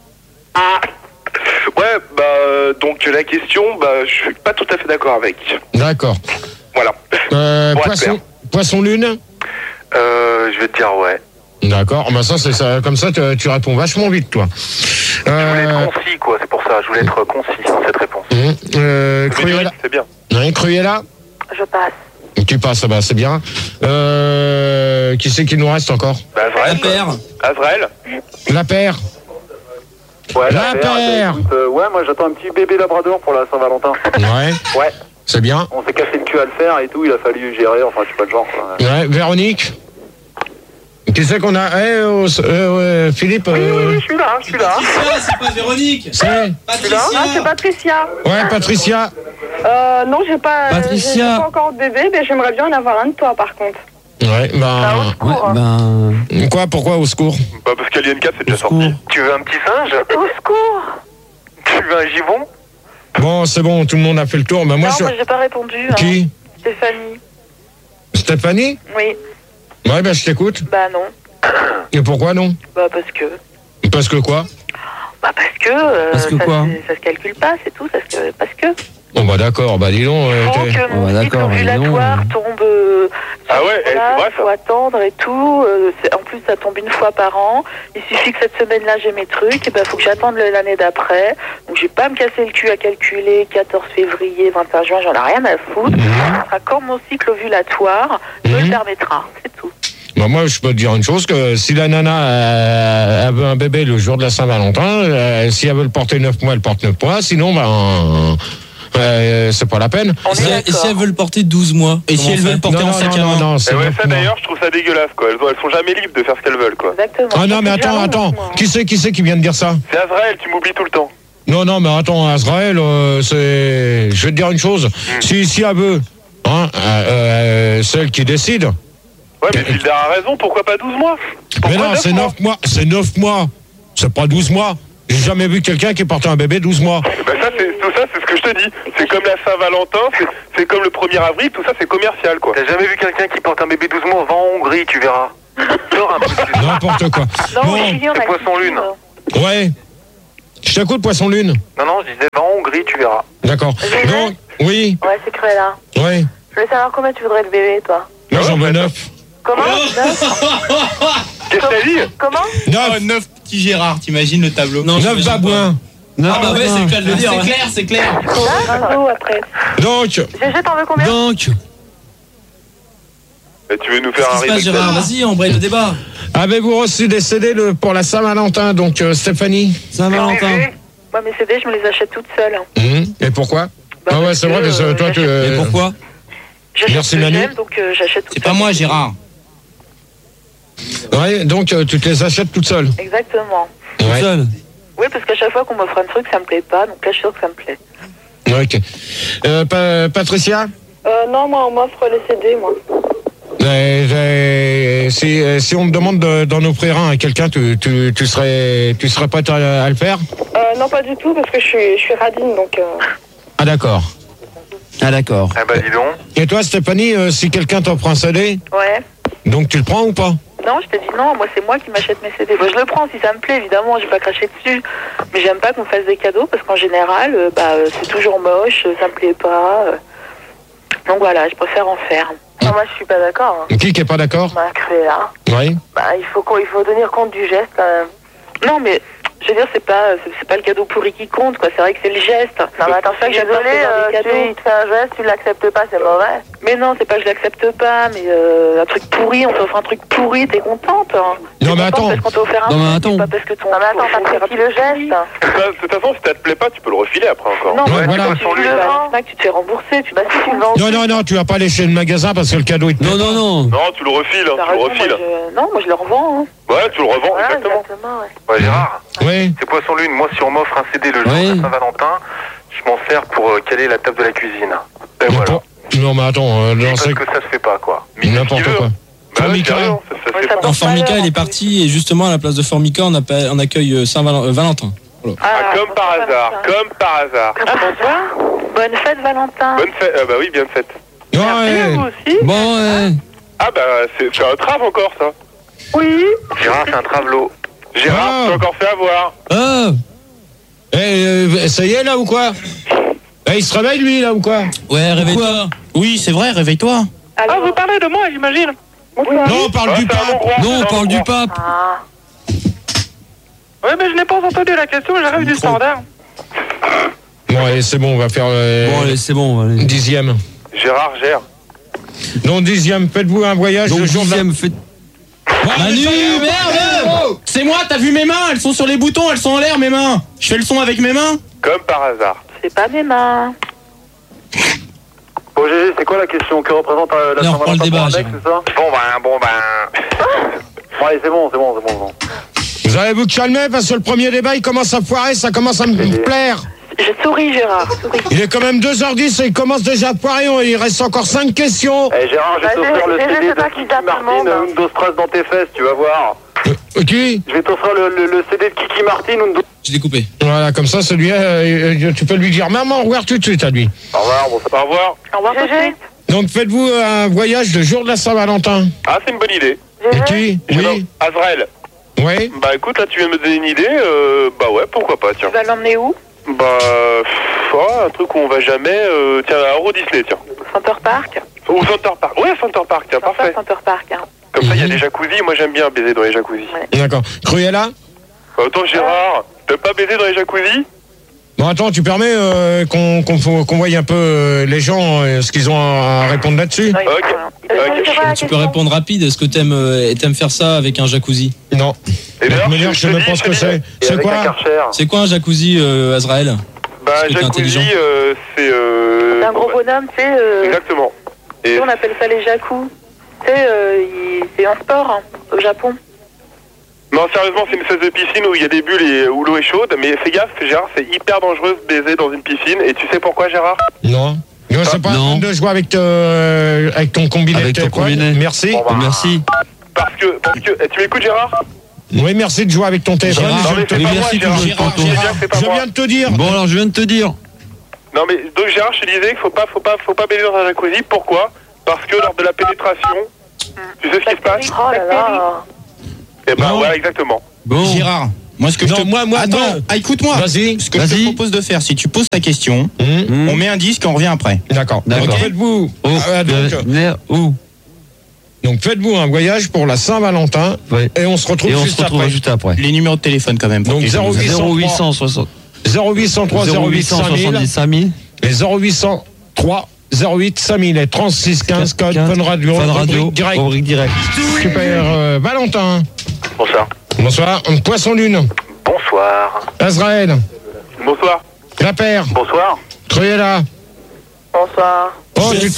Speaker 5: Ouais, bah, euh, donc la question, bah, je suis pas tout à fait d'accord avec.
Speaker 4: D'accord.
Speaker 5: Voilà.
Speaker 4: Euh,
Speaker 5: Pour être
Speaker 4: poisson,
Speaker 5: clair.
Speaker 4: poisson lune.
Speaker 5: Euh, je vais te dire ouais.
Speaker 4: D'accord. Bah ça c'est ça. Comme ça tu, tu réponds vachement vite toi.
Speaker 7: Je voulais
Speaker 4: Euh,
Speaker 7: être concis, quoi, c'est pour ça. Je voulais être concis dans cette réponse.
Speaker 4: hum, euh,
Speaker 5: Mais
Speaker 4: Cruella.
Speaker 5: direct, c'est bien.
Speaker 4: Oui, Cruella.
Speaker 3: Je passe.
Speaker 4: Tu passes, bah c'est bien. Euh, qui c'est qui nous reste encore?
Speaker 5: Bah, Azraël.
Speaker 2: La paire.
Speaker 5: Azraël.
Speaker 4: La paire.
Speaker 10: Ouais,
Speaker 4: La paire.
Speaker 10: écoute, euh, ouais, moi j'attends un petit bébé labrador pour la Saint-Valentin.
Speaker 4: Ouais.
Speaker 10: Ouais,
Speaker 4: C'est bien.
Speaker 10: on s'est cassé le cul à le faire et tout, il a fallu gérer, enfin je suis pas le genre. quoi.
Speaker 4: Ouais, Véronique. Qui c'est qu'on a? Eh, oh, euh, ouais, Philippe.
Speaker 10: Oui, oui,
Speaker 4: euh,
Speaker 10: oui, je suis là, je suis là.
Speaker 2: Patricia, c'est pas Véronique.
Speaker 4: C'est.
Speaker 2: Patricia.
Speaker 1: Ah, c'est Patricia.
Speaker 4: Ouais, Patricia.
Speaker 1: Euh, non, j'ai pas, euh,
Speaker 2: Patricia.
Speaker 1: j'ai j'ai pas encore de bébé, mais j'aimerais bien en avoir un de toi, par contre.
Speaker 4: Ouais,
Speaker 3: Ah, au
Speaker 4: ben.
Speaker 3: secours.
Speaker 2: Ouais, ben.
Speaker 4: Quoi? Pourquoi au secours?
Speaker 5: Bah, parce qu'Alien quatre, c'est déjà
Speaker 2: Au secours.
Speaker 5: sorti.
Speaker 7: Tu veux un petit singe?
Speaker 3: Au secours.
Speaker 7: Tu veux un gibon?
Speaker 4: Bon, c'est bon, tout le monde a fait le tour. Ben, moi,
Speaker 3: Non,
Speaker 4: je...
Speaker 3: moi j'ai pas répondu. hein.
Speaker 4: Qui?
Speaker 3: Stéphanie.
Speaker 4: Stéphanie?
Speaker 3: Oui.
Speaker 4: Ouais, ben, je t'écoute.
Speaker 3: Bah non.
Speaker 4: Et pourquoi non?
Speaker 3: Bah parce que.
Speaker 4: Parce que quoi?
Speaker 3: Bah parce que. euh,
Speaker 2: Parce que
Speaker 3: ça,
Speaker 2: quoi
Speaker 3: se- ça se calcule pas, c'est tout. Ça se... Parce que.
Speaker 4: Bon, bah, d'accord, bah, dis donc. euh,
Speaker 3: Faut
Speaker 4: t'es-
Speaker 3: que mon
Speaker 2: Oh, bah,
Speaker 3: cycle
Speaker 2: d'accord,
Speaker 3: ovulatoire
Speaker 2: dis donc.
Speaker 3: tombe. euh,
Speaker 5: Ah
Speaker 3: sur
Speaker 5: ouais,
Speaker 3: ce
Speaker 5: eh, c'est
Speaker 3: jour-là,
Speaker 5: vrai, ça.
Speaker 3: faut attendre et tout. euh, c'est- en plus, ça tombe une fois par an. Il suffit que cette semaine-là, j'ai mes trucs. Et ben, faut que j'attende le- l'année d'après. Donc, je vais pas me casser le cul à calculer quatorze février, vingt-et-un juin. J'en ai rien à foutre.
Speaker 4: Mhm.
Speaker 3: Ce sera quand mon cycle ovulatoire me
Speaker 4: Mhm.
Speaker 3: le permettra. C'est tout.
Speaker 4: Bah, moi, je peux te dire une chose, que si la nana euh, elle veut un bébé le jour de la Saint-Valentin, euh, si elle veut le porter neuf mois, elle porte neuf mois. Sinon, ben, euh, c'est pas la peine.
Speaker 2: Et si, et si elles veulent porter douze mois?
Speaker 6: Et si elles veulent porter en sac à main?
Speaker 4: Non, c'est
Speaker 5: Et ouais,
Speaker 4: neuf
Speaker 5: ça
Speaker 4: mois.
Speaker 5: d'ailleurs, je trouve ça dégueulasse, quoi. Elles, elles sont jamais libres de faire ce qu'elles veulent, quoi.
Speaker 3: Exactement.
Speaker 4: Ah non, mais attends, attends. Qui c'est, qui c'est qui vient de dire ça?
Speaker 5: C'est Azrael, tu m'oublies tout le temps.
Speaker 4: Non, non, mais attends, Azrael, euh, c'est. Je vais te dire une chose.
Speaker 5: Mm.
Speaker 4: Si, si elle veut, hein, euh, euh, celle qui décide.
Speaker 5: Ouais, mais Gilda a raison, pourquoi pas douze mois? Pourquoi
Speaker 4: Mais non,
Speaker 5: neuf
Speaker 4: c'est
Speaker 5: mois
Speaker 4: neuf mois. C'est neuf mois. C'est pas douze mois. J'ai jamais vu quelqu'un qui portait un bébé douze mois.
Speaker 5: Ben ça, c'est, tout ça, c'est ce que je te dis. C'est comme la Saint-Valentin, c'est, c'est comme le premier avril, tout ça, c'est commercial, quoi.
Speaker 7: T'as jamais vu quelqu'un qui porte un bébé douze mois? Va en Hongrie, tu verras. Dors un peu plus.
Speaker 4: N'importe quoi.
Speaker 3: Non,
Speaker 4: Bon,
Speaker 3: mais Julie, on a
Speaker 7: c'est Poisson
Speaker 3: dit,
Speaker 7: Lune.
Speaker 3: euh,
Speaker 4: ouais. Je t'écoute, Poisson Lune.
Speaker 7: Non, non, je disais, va en Hongrie, tu verras.
Speaker 4: D'accord. Donc, oui,
Speaker 3: Ouais, c'est Cruella.
Speaker 4: oui.
Speaker 3: Je voulais savoir combien tu voudrais le bébé, toi.
Speaker 4: Moi, j'en veux neuf.
Speaker 3: Comment Neuf
Speaker 5: Qu'est-ce que t'as dit?
Speaker 3: Comment
Speaker 6: Oh,
Speaker 4: Neuf.
Speaker 6: neuf petits Gérard, t'imagines le tableau?
Speaker 2: Non,
Speaker 4: Neuf
Speaker 2: j'imagine pas.
Speaker 4: babouins.
Speaker 2: Ah bah ouais, c'est le cas de le dire.
Speaker 6: C'est
Speaker 2: hein.
Speaker 6: clair, c'est clair.
Speaker 3: Bientôt après.
Speaker 4: Donc,
Speaker 3: G G, t'en veux combien?
Speaker 2: Donc,
Speaker 5: Et tu veux nous
Speaker 2: qu'est-ce
Speaker 5: faire
Speaker 2: qui
Speaker 5: un
Speaker 2: se passe, Gérard? Vas-y, on braille le débat.
Speaker 4: avez-vous reçu des C D de- pour la Saint-Valentin, donc euh, Stéphanie?
Speaker 2: Saint-Valentin.
Speaker 3: Moi, mes C D, je me les achète toutes seules.
Speaker 4: Hum, Et pourquoi?
Speaker 3: Bah,
Speaker 4: Ah ouais,
Speaker 3: parce
Speaker 4: c'est vrai que c'est-
Speaker 3: euh,
Speaker 4: toi, tu.
Speaker 3: j'achète-
Speaker 4: euh,
Speaker 2: Et pourquoi?
Speaker 3: J'achète
Speaker 4: Merci,
Speaker 3: ce que
Speaker 4: Manu.
Speaker 3: j'aime, donc euh, j'achète toutes
Speaker 6: C'est pas
Speaker 3: seules.
Speaker 6: moi, Gérard.
Speaker 4: Ouais, donc euh, tu te les achètes toutes seules.
Speaker 3: Exactement.
Speaker 4: Ouais.
Speaker 2: Seul.
Speaker 3: Oui, parce qu'à chaque fois qu'on m'offre un truc, ça me plaît pas, donc là, je suis sûre que ça me plaît.
Speaker 4: Ok. Euh, Pa- Patricia?
Speaker 1: Euh, non, moi, on m'offre les C D, moi.
Speaker 4: Euh, euh, si, euh, si on me demande de- d'en offrir un à quelqu'un, tu, tu, tu serais, tu serais prête à, à le faire?
Speaker 1: Euh, non, pas du tout, parce que je suis, je suis radine, donc... Euh...
Speaker 4: Ah d'accord.
Speaker 2: Ah d'accord.
Speaker 7: Eh bah, dis donc.
Speaker 4: Et toi, Stéphanie, euh, si quelqu'un t'offre un C D,
Speaker 3: Ouais.
Speaker 4: donc tu le prends ou pas?
Speaker 3: Non, je te dis non, moi, c'est moi qui m'achète mes C D. Bon, je le prends si ça me plaît, évidemment, je vais pas cracher dessus. Mais j'aime pas qu'on me fasse des cadeaux, parce qu'en général, euh, bah, euh, c'est toujours moche, euh, ça me plaît pas. euh. Donc voilà, je préfère en faire. Non, moi, je suis pas d'accord. Hein.
Speaker 4: Qui qui est pas d'accord?
Speaker 3: Bah, Cruella.
Speaker 4: Oui.
Speaker 3: Bah, il faut, qu'on- il faut tenir compte du geste. euh. Non, mais je veux dire, c'est pas, c'est, c'est pas le cadeau pourri qui compte, quoi. C'est vrai que c'est le geste. Non, mais attends, je suis désolée, euh, tu, il te fait un geste, tu l'acceptes pas, c'est mauvais. Mais non, c'est pas que je l'accepte pas, mais euh, un truc pourri, on t'offre un truc pourri, t'es contente. Hein.
Speaker 4: Non, mais
Speaker 3: T'es contente
Speaker 4: attends.
Speaker 3: parce qu'on t'a offert un
Speaker 2: Non, mais
Speaker 3: truc,
Speaker 2: attends.
Speaker 3: c'est pas parce que ton. Non, mais attends, t'apprécies le geste.
Speaker 5: De toute façon, si ça te plaît pas, tu peux le refiler après encore.
Speaker 3: Non,
Speaker 4: Ouais,
Speaker 3: mais
Speaker 4: voilà.
Speaker 3: tu le vends, tu te fais rembourser, tu, bah, si tu le vends.
Speaker 4: Non, non, non, tu vas pas aller chez le magasin parce que le cadeau il te
Speaker 2: Non, non, non.
Speaker 5: Non, tu le refiles, hein,
Speaker 3: T'as
Speaker 5: tu le
Speaker 3: raison, moi,
Speaker 5: refiles.
Speaker 3: je- Non, moi je le revends. Hein.
Speaker 5: Ouais, tu le revends,
Speaker 3: Voilà,
Speaker 5: exactement.
Speaker 3: exactement, ouais.
Speaker 7: Ouais, Gérard,
Speaker 4: Oui.
Speaker 7: c'est Poisson Lune. Moi, si on m'offre un C D le jour
Speaker 2: Ouais.
Speaker 7: de la Saint-Valentin, je m'en sers pour euh, caler la table de la cuisine. Et
Speaker 4: Mais
Speaker 7: voilà.
Speaker 4: pas- Non, mais attends, euh, non,
Speaker 7: Parce
Speaker 4: c'est
Speaker 7: que ça se fait pas, quoi.
Speaker 4: n'importe
Speaker 5: veut,
Speaker 4: quoi.
Speaker 5: hein. Bah,
Speaker 4: Formica.
Speaker 5: sérieux, ça, ça
Speaker 3: Ouais,
Speaker 5: fait
Speaker 3: ça
Speaker 5: pas.
Speaker 3: porte
Speaker 2: Formica,
Speaker 3: malheur,
Speaker 2: il est
Speaker 3: en
Speaker 2: parti et justement à la place de Formica, on, appelle- on accueille euh, Saint-Valentin.
Speaker 5: Ah, comme par hasard, comme par hasard.
Speaker 3: Ah, bonsoir. Bonne fête, Valentin.
Speaker 5: Bonne fête, ah bah oui, bien faite.
Speaker 4: Non,
Speaker 3: Merci
Speaker 4: ouais.
Speaker 3: à vous aussi.
Speaker 2: Bon, ouais.
Speaker 5: Ah bah, c'est, c'est un trave encore, ça.
Speaker 3: Oui.
Speaker 7: Gérard, c'est un travelot.
Speaker 5: Gérard,
Speaker 4: Ah.
Speaker 5: tu t'es encore fait avoir.
Speaker 2: Ah
Speaker 4: Eh, euh, ça y est là ou quoi? Eh, il se réveille lui là ou quoi?
Speaker 2: ouais, réveille-toi.
Speaker 6: Oui, c'est vrai, réveille-toi.
Speaker 1: Ah, vous parlez de moi, j'imagine.
Speaker 3: Bonsoir.
Speaker 4: Non, on parle
Speaker 5: Ouais,
Speaker 4: du
Speaker 5: c'est un
Speaker 4: pape.
Speaker 5: Hongrois,
Speaker 2: Non,
Speaker 5: c'est
Speaker 2: on
Speaker 5: un
Speaker 2: parle du
Speaker 5: Hongrois.
Speaker 2: pape.
Speaker 3: Ah.
Speaker 1: Ouais, mais je n'ai pas entendu la question, j'arrive du standard.
Speaker 4: Bon, allez, c'est bon, on va faire euh,
Speaker 2: Bon, allez, c'est bon. Allez.
Speaker 4: dixième.
Speaker 5: Gérard gère.
Speaker 4: Donc dixième, faites-vous un voyage
Speaker 2: Donc,
Speaker 4: le jour de la...
Speaker 2: dixième, fait... Manu, merde.
Speaker 6: C'est moi, t'as vu mes mains? Elles sont sur les boutons, elles sont en l'air, mes mains. Je fais le son avec mes mains?
Speaker 5: Comme par hasard.
Speaker 3: C'est pas mes mains.
Speaker 10: Bon, G G, c'est quoi la question? Que représente euh, la
Speaker 2: Là, on reprend le
Speaker 10: Saint-Valentin
Speaker 2: débat,
Speaker 10: pour un mec,
Speaker 2: Gérard.
Speaker 10: c'est ça?
Speaker 7: Bon, ben, bon, ben.
Speaker 10: Bon, allez, c'est bon, c'est bon, c'est bon, c'est bon.
Speaker 4: Vous allez vous calmer parce que le premier débat il commence à foirer, ça commence à me me plaire.
Speaker 3: Je souris, Gérard. Souris.
Speaker 4: Il est quand même deux heures dix et il commence déjà à foirer, il reste encore cinq questions.
Speaker 10: Eh, Gérard, je vais
Speaker 3: Bah,
Speaker 10: t'offrir le
Speaker 3: G G,
Speaker 10: C D
Speaker 3: c'est
Speaker 10: de
Speaker 3: toi qui
Speaker 10: Kiki
Speaker 3: tape tout le monde,
Speaker 10: Martin,
Speaker 3: hein.
Speaker 10: Undo Stress dans tes fesses, tu vas voir.
Speaker 4: Euh, qui?
Speaker 10: Je vais t'offrir le, le, le C D de Kiki Martin, Undo.
Speaker 2: Je l'ai coupé.
Speaker 4: Voilà, comme ça, celui euh, tu peux lui dire maman, au revoir tout de suite à lui.
Speaker 10: Au revoir, bon,
Speaker 5: Au revoir.
Speaker 3: Au revoir, G G.
Speaker 4: Donc faites-vous un voyage le jour de la Saint-Valentin.
Speaker 5: Ah, c'est une bonne idée.
Speaker 4: Et qui? Oui.
Speaker 5: Azrael.
Speaker 4: Oui.
Speaker 5: Bah écoute, là tu viens de me donner une idée, euh, bah ouais, pourquoi pas, tiens.
Speaker 3: Tu vas l'emmener où?
Speaker 5: Bah, pff, oh, un truc où on va jamais, euh, tiens, à Euro Disney, tiens.
Speaker 3: Center Park.
Speaker 5: Ou Center Park, ouais, Center Park, tiens,
Speaker 3: Center,
Speaker 5: parfait.
Speaker 3: Center Park. Hein.
Speaker 5: Comme ça, il y a
Speaker 4: Mhm.
Speaker 5: des jacuzzis, moi j'aime bien baiser dans les jacuzzis.
Speaker 4: D'accord. Cruella?
Speaker 5: Bah, attends, Gérard, t'aimes pas baiser dans les jacuzzis?
Speaker 4: Bon, attends, tu permets euh, qu'on qu'on faut- qu'on voie un peu euh, les gens, euh, ce qu'ils ont à répondre là-dessus?
Speaker 3: Non, il
Speaker 5: Ok.
Speaker 3: faut rien.
Speaker 5: Ok.
Speaker 3: Euh, c'est quoi la
Speaker 2: Tu peux
Speaker 3: question?
Speaker 2: répondre rapide. Est-ce que t'aimes euh, t'aimes faire ça avec un jacuzzi?
Speaker 4: Non.
Speaker 5: Et
Speaker 4: De
Speaker 5: d'ailleurs,
Speaker 4: toute manière, je sais
Speaker 5: te
Speaker 4: même
Speaker 5: dis,
Speaker 4: pas ce
Speaker 5: je te
Speaker 4: que
Speaker 5: dis,
Speaker 4: c'est.
Speaker 10: Et
Speaker 4: C'est
Speaker 10: avec un
Speaker 4: quoi?
Speaker 10: Karcher.
Speaker 2: C'est quoi un jacuzzi, euh, Azrael?
Speaker 5: Bah, Bah,
Speaker 2: Parce que t'es
Speaker 5: jacuzzi,
Speaker 2: intelligent.
Speaker 5: euh, c'est. Euh...
Speaker 3: C'est un gros bonhomme, tu sais. Euh,
Speaker 5: Exactement. Et
Speaker 3: on appelle ça les jacous. Tu sais, euh, il- c'est un sport hein, au Japon.
Speaker 5: non, sérieusement, c'est une espèce de piscine où il y a des bulles et où l'eau est chaude. Mais fais gaffe, Gérard, c'est hyper dangereux de baiser dans une piscine. Et tu sais pourquoi, Gérard?
Speaker 4: Non. Non, c'est pas
Speaker 2: Non.
Speaker 4: la peine de jouer avec, euh, avec ton combiné.
Speaker 2: Avec
Speaker 4: de
Speaker 2: ton
Speaker 4: quoi.
Speaker 2: combiné.
Speaker 4: Merci.
Speaker 5: Bon, bah,
Speaker 2: Merci.
Speaker 5: Parce que, parce que, eh, tu m'écoutes, Gérard?
Speaker 4: Oui, merci de jouer avec ton téléphone.
Speaker 2: Gérard,
Speaker 4: Je
Speaker 5: Non, mais
Speaker 4: te-
Speaker 5: c'est
Speaker 2: oui,
Speaker 5: pas
Speaker 2: merci,
Speaker 5: moi, Gérard.
Speaker 2: toujours,
Speaker 5: Gérard,
Speaker 2: tonton.
Speaker 5: je sais bien que c'est pas
Speaker 4: je
Speaker 5: moi.
Speaker 4: viens de te dire.
Speaker 2: Bon, alors je viens de te dire.
Speaker 5: Non, mais donc, Gérard, je te disais qu'il faut pas, faut pas, faut pas baiser dans un jacuzzi. Pourquoi? Parce que lors de la pénétration, tu sais ce qui se passe?
Speaker 3: Oh là là.
Speaker 5: Eh ben,
Speaker 4: Non.
Speaker 5: voilà, exactement.
Speaker 2: Bon.
Speaker 6: Gérard, moi ce que
Speaker 4: Non,
Speaker 6: je te...
Speaker 4: moi- moi,
Speaker 6: Attends,
Speaker 4: moi-
Speaker 6: ah, écoute-moi.
Speaker 4: Vas-y.
Speaker 6: Ce que je te
Speaker 2: Vas-y.
Speaker 6: propose de faire, si tu poses ta question,
Speaker 4: Hum,
Speaker 6: on met un disque et on revient après.
Speaker 4: D'accord.
Speaker 2: D'accord.
Speaker 4: Donc faites-vous.
Speaker 2: Oh,
Speaker 4: Ah, donc,
Speaker 2: euh, nerf, où
Speaker 4: donc faites-vous un voyage pour la Saint-Valentin
Speaker 2: Ouais.
Speaker 4: et on se retrouve
Speaker 2: Et on
Speaker 4: juste
Speaker 2: se retrouve
Speaker 4: après.
Speaker 2: juste après.
Speaker 6: Les numéros de téléphone quand même. pour
Speaker 4: Donc
Speaker 6: que les gens
Speaker 4: zéro
Speaker 6: nous
Speaker 4: huit
Speaker 6: appellent.
Speaker 2: zéro huit cent soixante.
Speaker 4: zéro huit cent trois zéro huit cinq mille
Speaker 2: cinq mille.
Speaker 4: et zéro huit cent trois zéro huit cinq mille et trente-six quinze code Fun Radio.
Speaker 2: Fun Radio.
Speaker 4: rubrique direct.
Speaker 2: Rubrique direct.
Speaker 4: Super. euh, Valentin.
Speaker 7: Bonsoir.
Speaker 4: Bonsoir. Poisson Lune.
Speaker 7: Bonsoir.
Speaker 4: Azraël.
Speaker 5: Bonsoir.
Speaker 4: La Paire.
Speaker 7: Bonsoir.
Speaker 4: Cruella.
Speaker 3: Bonsoir.
Speaker 4: Oh, tu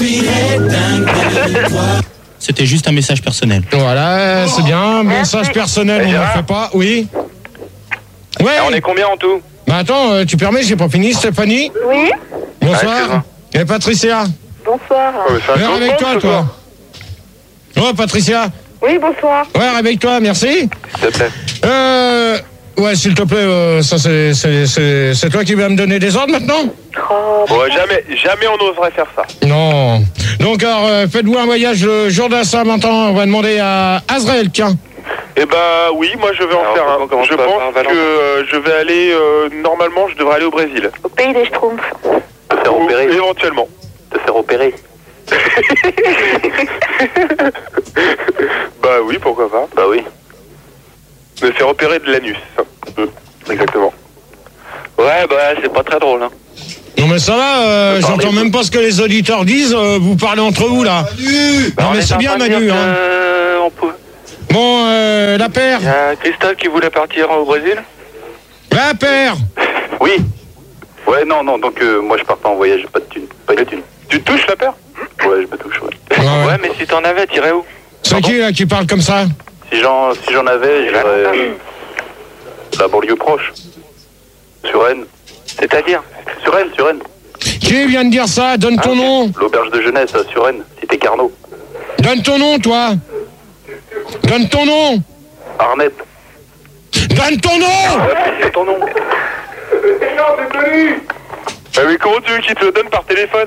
Speaker 6: C'était juste un message personnel.
Speaker 4: Voilà, c'est bien. Message personnel, on ne le fait pas. Oui. Ouais.
Speaker 5: On est combien en tout?
Speaker 4: Bah attends, euh, tu permets, j'ai pas fini. Stéphanie.
Speaker 3: Oui.
Speaker 4: Bonsoir.
Speaker 5: excuse-moi.
Speaker 4: Et Patricia.
Speaker 3: Bonsoir.
Speaker 5: Ouais, mais c'est un
Speaker 4: Viens
Speaker 5: grand
Speaker 4: avec
Speaker 5: monde,
Speaker 4: toi,
Speaker 5: ce
Speaker 4: toi.
Speaker 5: soir.
Speaker 4: Oh, Patricia.
Speaker 1: Oui, bonsoir.
Speaker 4: Ouais, avec toi, merci.
Speaker 5: S'il te plaît.
Speaker 4: Euh. Ouais, s'il te plaît, euh, ça c'est, c'est, c'est, c'est toi qui vas me donner des ordres maintenant?
Speaker 3: Oh,
Speaker 5: Bon, jamais, jamais on oserait faire ça.
Speaker 4: Non. Donc, alors, euh, faites-vous un voyage le jour de la Saint-Valentin. On va demander à Azraël, tiens.
Speaker 5: Eh ben oui, moi je vais en
Speaker 7: Alors,
Speaker 5: faire
Speaker 7: on
Speaker 5: un.
Speaker 7: commence
Speaker 5: Je
Speaker 7: par-
Speaker 5: pense
Speaker 7: par Valentin.
Speaker 5: que euh, je vais aller, euh, normalement je devrais aller au Brésil.
Speaker 3: au pays des Schtroumpfs.
Speaker 7: Te faire
Speaker 5: Ou-
Speaker 7: opérer.
Speaker 5: éventuellement.
Speaker 7: Te faire opérer.
Speaker 5: Bah oui, pourquoi pas.
Speaker 7: Bah oui.
Speaker 5: Me faire opérer de l'anus. Euh, Exactement.
Speaker 7: Ouais, bah c'est pas très drôle. Hein.
Speaker 4: Non, mais ça va, euh,
Speaker 7: Parlez,
Speaker 4: j'entends
Speaker 7: vous.
Speaker 4: même pas ce que les auditeurs disent. euh, vous parlez entre vous, là. Non, mais c'est bien, Manu, hein.
Speaker 7: Euh, on peut...
Speaker 4: Bon, euh, La Paire.
Speaker 7: Il y a Christophe qui voulait partir au Brésil.
Speaker 4: La Paire.
Speaker 7: Oui. Ouais, non, non, donc euh, moi je pars pas en voyage, pas de thune. Pas de thune.
Speaker 5: Tu te touches la paire?
Speaker 7: Ouais, je me touche, ouais.
Speaker 4: Ouais.
Speaker 7: Ouais, mais si t'en avais, t'irais où?
Speaker 4: C'est qui, là, qui parle comme ça?
Speaker 7: Si j'en si j'en avais, j'irais euh, la banlieue proche. Sur Rennes. C'est-à-dire? Sur Rennes, sur Rennes.
Speaker 4: Qui vient de dire ça? Donne ton nom.
Speaker 7: L'auberge de jeunesse à sur Rennes, cité Carnot.
Speaker 4: Donne ton nom, toi. Donne ton nom.
Speaker 7: Arnette.
Speaker 4: Donne ton nom.
Speaker 7: C'est ton nom.
Speaker 5: Bah mais comment tu veux qu'il te le donne par téléphone?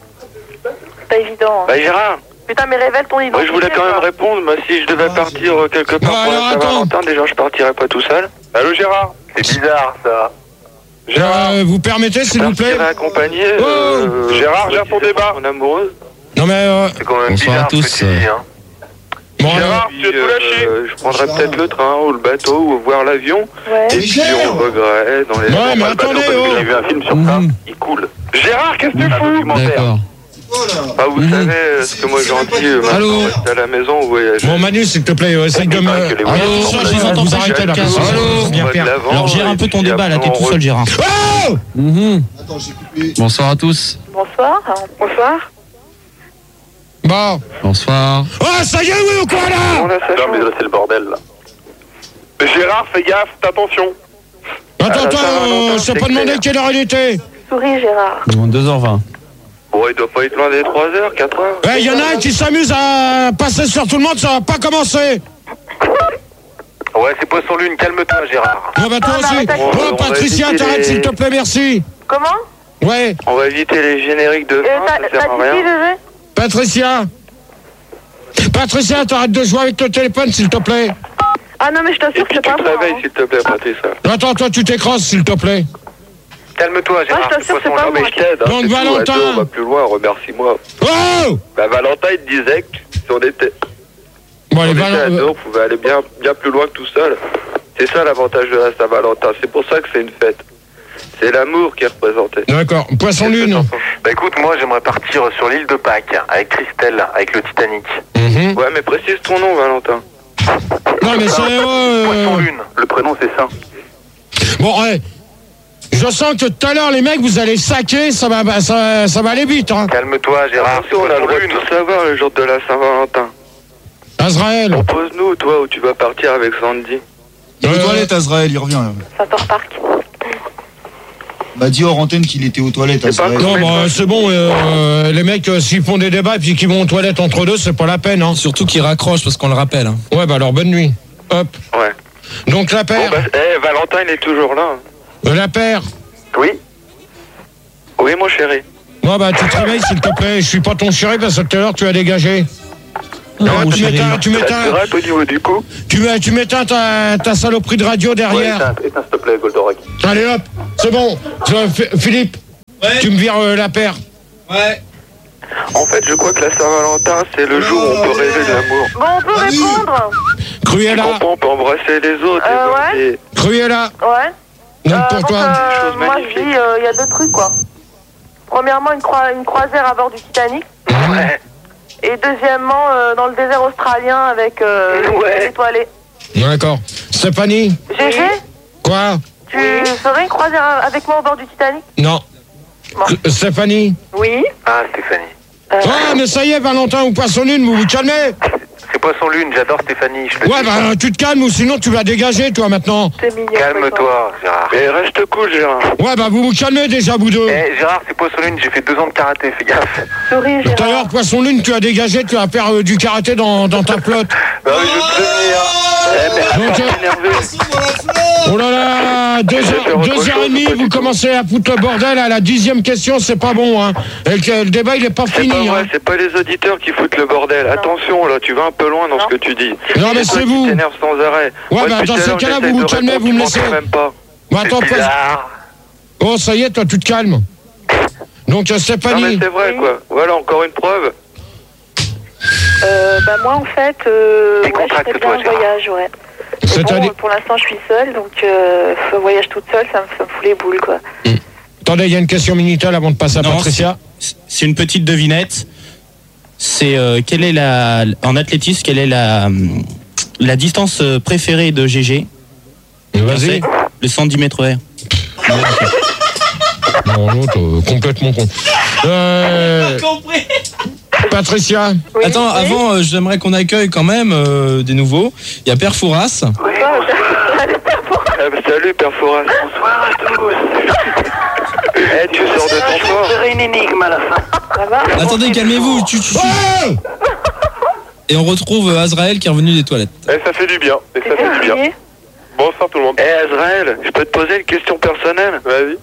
Speaker 3: Pas évident. Hein.
Speaker 7: Bah Gérard,
Speaker 3: Putain, mais révèle ton identité.
Speaker 7: moi je voulais quand même
Speaker 3: quoi.
Speaker 7: répondre, mais si je devais partir euh, quelque part
Speaker 4: Bon,
Speaker 7: pour
Speaker 4: alors,
Speaker 7: la
Speaker 4: attends.
Speaker 7: Saint-Valentin, déjà je partirais pas tout seul.
Speaker 5: Allô Gérard?
Speaker 7: C'est bizarre ça.
Speaker 5: Gérard?
Speaker 4: Euh, vous permettez, s'il
Speaker 7: Je
Speaker 4: vous plaît?
Speaker 7: partirais accompagné.
Speaker 4: Oh.
Speaker 7: euh,
Speaker 5: Gérard, gère ton débat.
Speaker 7: Mon amoureuse.
Speaker 4: Non, mais... euh,
Speaker 7: C'est quand même
Speaker 2: Bonsoir
Speaker 7: bizarre
Speaker 2: à tous,
Speaker 7: ce que tu dis, hein.
Speaker 4: bon,
Speaker 5: Gérard, tu veux tout lâcher?
Speaker 7: Euh, je prendrais peut-être le train ou le bateau ou voir l'avion.
Speaker 3: Ouais.
Speaker 7: Et puis on regret dans les.
Speaker 4: Ouais, mais
Speaker 7: Dans le bateau,
Speaker 4: attendez,
Speaker 7: parce que
Speaker 4: oh.
Speaker 7: J'ai vu un film sur ça,
Speaker 2: Mhm.
Speaker 7: il coule.
Speaker 5: Gérard, qu'est-ce que tu
Speaker 7: Un
Speaker 5: fous?
Speaker 7: documentaire.
Speaker 2: D'accord.
Speaker 7: Ah, vous
Speaker 2: Mhm.
Speaker 7: savez euh, ce que moi j'en dis, euh,
Speaker 2: Allô.
Speaker 7: maintenant, rester à la maison ou voyager.
Speaker 4: bon, Manu, s'il te plaît, euh, essaye de me...
Speaker 7: Allô,
Speaker 4: Ah,
Speaker 6: je vous
Speaker 4: vous,
Speaker 6: entends
Speaker 4: vous
Speaker 6: pas,
Speaker 4: arrêtez, là.
Speaker 6: Jacques.
Speaker 4: parce que
Speaker 6: Allô.
Speaker 4: c'est bien pire.
Speaker 6: Alors gère un peu ton débat là, t'es tout seul Gérard.
Speaker 4: Oh.
Speaker 2: Mhm. Bonsoir à tous.
Speaker 3: Bonsoir. Bonsoir.
Speaker 4: Bon.
Speaker 2: Bonsoir.
Speaker 4: Oh, ça y est, oui ou quoi, là?
Speaker 7: Non, mais là, c'est le bordel là.
Speaker 5: Gérard, fais gaffe, attention.
Speaker 4: Attends,
Speaker 7: Ah,
Speaker 4: attends,
Speaker 7: ça va,
Speaker 4: euh,
Speaker 7: Valentin,
Speaker 4: je t'ai
Speaker 7: c'est
Speaker 4: pas demandé
Speaker 7: clair.
Speaker 4: quelle heure il était.
Speaker 3: Souris, Gérard.
Speaker 2: deux heures vingt.
Speaker 7: Bon, il doit pas être loin des trois heures, quatre heures.
Speaker 4: Eh, il y en a un qui s'amuse à passer sur tout le monde, ça va pas commencer.
Speaker 7: Ouais, c'est Poisson Lune, calme-toi Gérard.
Speaker 4: Bon, bah, toi
Speaker 3: Ah,
Speaker 4: aussi.
Speaker 3: bah,
Speaker 7: on va-
Speaker 4: Oh,
Speaker 7: on va
Speaker 4: Patricia,
Speaker 7: éviter
Speaker 4: t'arrêtes,
Speaker 7: les-
Speaker 4: s'il te plaît, merci.
Speaker 3: Comment?
Speaker 4: Ouais,
Speaker 7: On va éviter les génériques de
Speaker 3: Euh,
Speaker 7: fin,
Speaker 3: t'as
Speaker 7: ça
Speaker 3: t'as
Speaker 7: sert à
Speaker 3: dit qui,
Speaker 7: rien.
Speaker 3: bébé?
Speaker 4: Patricia. Patricia, t'arrêtes de jouer avec le téléphone, s'il te plaît.
Speaker 3: Ah non, mais je
Speaker 7: Et
Speaker 3: t'assure que
Speaker 7: puis
Speaker 3: c'est
Speaker 7: tu
Speaker 3: pas
Speaker 7: te
Speaker 3: moi.
Speaker 7: réveilles
Speaker 3: hein.
Speaker 7: s'il te plaît, Patricia.
Speaker 4: Attends, toi, tu t'écrasses, s'il te plaît.
Speaker 7: Calme-toi Gérard.
Speaker 3: Ah, je t'assure,
Speaker 7: de toute
Speaker 3: c'est
Speaker 7: façon,
Speaker 3: pas
Speaker 7: non, mais
Speaker 3: moi.
Speaker 7: je t'aide, hein,
Speaker 4: Donc,
Speaker 7: c'est tout,
Speaker 4: Valentin.
Speaker 7: à deux, on va plus loin, remercie-moi.
Speaker 4: Oh.
Speaker 7: Bah Valentin il te disait que si on était,
Speaker 4: Bon,
Speaker 7: on
Speaker 4: allez,
Speaker 7: était à
Speaker 4: Val-
Speaker 7: deux, on pouvait aller bien, bien plus loin que tout seul. C'est ça l'avantage de la Saint-Valentin, c'est pour ça que c'est une fête. C'est l'amour qui est représenté.
Speaker 4: D'accord, Poisson
Speaker 7: Qu'est-ce que
Speaker 4: Lune.
Speaker 7: t'en penses? Bah écoute, moi j'aimerais partir sur l'île de Pâques avec Christelle, avec le Titanic.
Speaker 4: Mhm.
Speaker 7: Ouais, mais précise ton nom, Valentin.
Speaker 4: Non, mais c'est...
Speaker 7: Poisson
Speaker 4: Euh...
Speaker 7: Lune, le prénom c'est ça.
Speaker 4: Bon, ouais. Je sens que tout à l'heure, les mecs, vous allez saquer, ça va, ça, ça va aller vite. Hein.
Speaker 7: Calme-toi, Gérard.
Speaker 10: Attention, on a le droit de tout savoir le jour de la Saint-Valentin.
Speaker 4: Azraël.
Speaker 10: Propose-nous, toi, où tu vas partir avec Sandy.
Speaker 9: Il est aux
Speaker 4: Euh,
Speaker 9: toilettes, Azraël, il revient là.
Speaker 3: Center Park.
Speaker 9: Bah, dis hors antenne qu'il était aux toilettes,
Speaker 10: C'est pas
Speaker 9: Azraël.
Speaker 4: Non, bah, c'est bon, euh, les mecs, euh, s'ils font des débats et puis qu'ils vont aux toilettes entre deux, c'est pas la peine. Hein.
Speaker 2: Surtout qu'il raccroche parce qu'on le rappelle. Hein.
Speaker 4: Ouais, bah alors bonne nuit. Hop.
Speaker 10: Ouais.
Speaker 4: Donc la
Speaker 10: Bon,
Speaker 4: paire.
Speaker 10: bah, eh, Valentin, il est toujours là.
Speaker 4: Euh, la paire.
Speaker 10: Oui. Oui, mon chéri.
Speaker 4: Ouais, bah tu te réveilles, s'il te plaît. Je suis pas ton chéri parce que tout à l'heure, tu as dégagé.
Speaker 2: Non,
Speaker 4: Ouais, tu
Speaker 2: chéri.
Speaker 4: m'éteins, tu
Speaker 10: Ça te
Speaker 4: m'éteins,
Speaker 10: gratte au niveau du cou.
Speaker 4: tu m'é- tu m'éteins ta, ta saloperie de radio
Speaker 7: Ouais,
Speaker 4: derrière.
Speaker 7: éteins, éteins, s'il te plaît, Goldorak.
Speaker 4: Allez hop, c'est bon. Je- F- Philippe,
Speaker 2: Ouais.
Speaker 4: tu me vires euh, la paire.
Speaker 2: Ouais.
Speaker 10: En fait, je crois que la Saint-Valentin, c'est le jour où on peut rêver de l'amour.
Speaker 1: Bon, on peut répondre.
Speaker 10: Tu
Speaker 4: Cruella,
Speaker 10: comprends, on peut embrasser les autres.
Speaker 1: Euh,
Speaker 10: et- et-
Speaker 4: Cruella.
Speaker 1: Ouais.
Speaker 4: Donc
Speaker 1: Euh,
Speaker 4: pour
Speaker 1: donc,
Speaker 4: toi.
Speaker 1: euh,
Speaker 10: Chose
Speaker 1: moi, je
Speaker 10: magnifique.
Speaker 1: dis, il y a deux trucs, quoi. Premièrement, une, croi- une croisière à bord du Titanic.
Speaker 10: Ouais.
Speaker 1: Et deuxièmement, euh, dans le désert australien avec euh,
Speaker 10: Ouais.
Speaker 1: les étoilés.
Speaker 4: D'accord. Stéphanie,
Speaker 1: G G,
Speaker 4: quoi?
Speaker 1: tu ferais une croisière avec moi au bord du Titanic?
Speaker 4: Non.
Speaker 1: Bon.
Speaker 4: Euh, Stéphanie.
Speaker 1: Oui.
Speaker 7: Ah, Stéphanie.
Speaker 1: Euh,
Speaker 4: Ah, mais ça y est, Valentin ou Poisson Lune, vous vous calmez.
Speaker 7: C'est Poisson Lune, j'adore Stéphanie. Je le
Speaker 4: Ouais,
Speaker 7: dis.
Speaker 4: bah tu te calmes ou sinon tu vas dégager, toi, maintenant.
Speaker 1: c'est mignon.
Speaker 7: Calme-toi, Gérard.
Speaker 10: Mais reste cool, Gérard.
Speaker 4: Ouais, bah vous vous calmez déjà, vous deux.
Speaker 7: Eh, Gérard, c'est Poisson Lune, j'ai fait deux ans de karaté, fais gaffe.
Speaker 1: Souris,
Speaker 4: Tout à
Speaker 1: Gérard.
Speaker 4: l'heure, Poisson Lune, tu as dégagé, tu vas faire euh, du karaté dans, dans ta flotte.
Speaker 10: Bah oui, je veux te prévenir. Eh, mais
Speaker 4: Donc,
Speaker 10: arrête
Speaker 4: euh,
Speaker 10: de t'énerver.
Speaker 4: Oh là là, deux
Speaker 10: Je vais
Speaker 4: heures,
Speaker 10: faire autre
Speaker 4: deux heures
Speaker 10: chose,
Speaker 4: et demie,
Speaker 10: pas
Speaker 4: vous
Speaker 10: du tout.
Speaker 4: commencez à foutre le bordel à la dixième question, c'est pas bon, hein. Et le, le débat, il est pas
Speaker 10: C'est
Speaker 4: fini,
Speaker 10: pas vrai,
Speaker 4: hein.
Speaker 10: c'est pas les auditeurs qui foutent le bordel. Attention, là, tu vas un peu loin dans
Speaker 1: Non.
Speaker 10: ce que tu dis.
Speaker 4: Non, mais
Speaker 10: toi
Speaker 4: c'est
Speaker 10: qui
Speaker 4: vous.
Speaker 10: t'énerves sans arrêt.
Speaker 4: Ouais,
Speaker 10: Moi,
Speaker 4: bah,
Speaker 10: depuis
Speaker 4: dans
Speaker 10: tout à
Speaker 4: ces
Speaker 10: l'heure,
Speaker 4: cas-là,
Speaker 10: j'essaye
Speaker 4: vous vous
Speaker 10: de
Speaker 4: calmez,
Speaker 10: répondre,
Speaker 4: vous me
Speaker 10: tu
Speaker 4: laissez.
Speaker 10: m'entends même pas.
Speaker 4: Bon, attends,
Speaker 7: C'est
Speaker 4: Poisson-
Speaker 7: bizarre.
Speaker 4: Oh, ça y est, toi, tu te calmes. Donc, euh,
Speaker 10: Non, mais
Speaker 4: Stéphanie,
Speaker 10: c'est vrai, quoi. Voilà, encore une preuve.
Speaker 3: Euh, bah moi en fait, euh, ouais, je ferais
Speaker 7: Décontracte-toi,
Speaker 3: bien un
Speaker 7: Gérard.
Speaker 3: voyage, ouais. Mais
Speaker 4: c'est-à-dire...
Speaker 3: bon, pour l'instant je suis seule, donc euh, un voyage toute seule, ça me, ça me fout les boules quoi.
Speaker 4: Attendez, il y a une question Minitel avant de passer à
Speaker 6: Non,
Speaker 4: Patricia.
Speaker 6: c'est- C'est une petite devinette. C'est euh, quelle est la en athlétisme quelle est la hum, la distance euh, préférée de G G?
Speaker 4: Vas-y.
Speaker 6: C'est le cent dix mètres vert.
Speaker 4: Non, l'autre, euh, complètement con. Euh, Patricia,
Speaker 1: Oui.
Speaker 2: Attends,
Speaker 1: Oui.
Speaker 2: avant, euh, j'aimerais qu'on accueille quand même euh, des nouveaux. Il y a Père Fouras.
Speaker 10: Eh ben, salut, Père Foras. Bonsoir à tous. Eh, tu sors de ton corps.
Speaker 3: une énigme à la fin. Ça va?
Speaker 2: Attendez, calmez-vous. tu- tu- tu-
Speaker 4: ouais
Speaker 2: Et on retrouve euh, Azraël qui est revenu des toilettes.
Speaker 5: Eh, ça fait du bien. Et ça fait du bien.
Speaker 3: Février.
Speaker 5: Bonsoir tout le monde.
Speaker 10: Eh, Azraël, je peux te poser une question personnelle?
Speaker 5: Vas-y.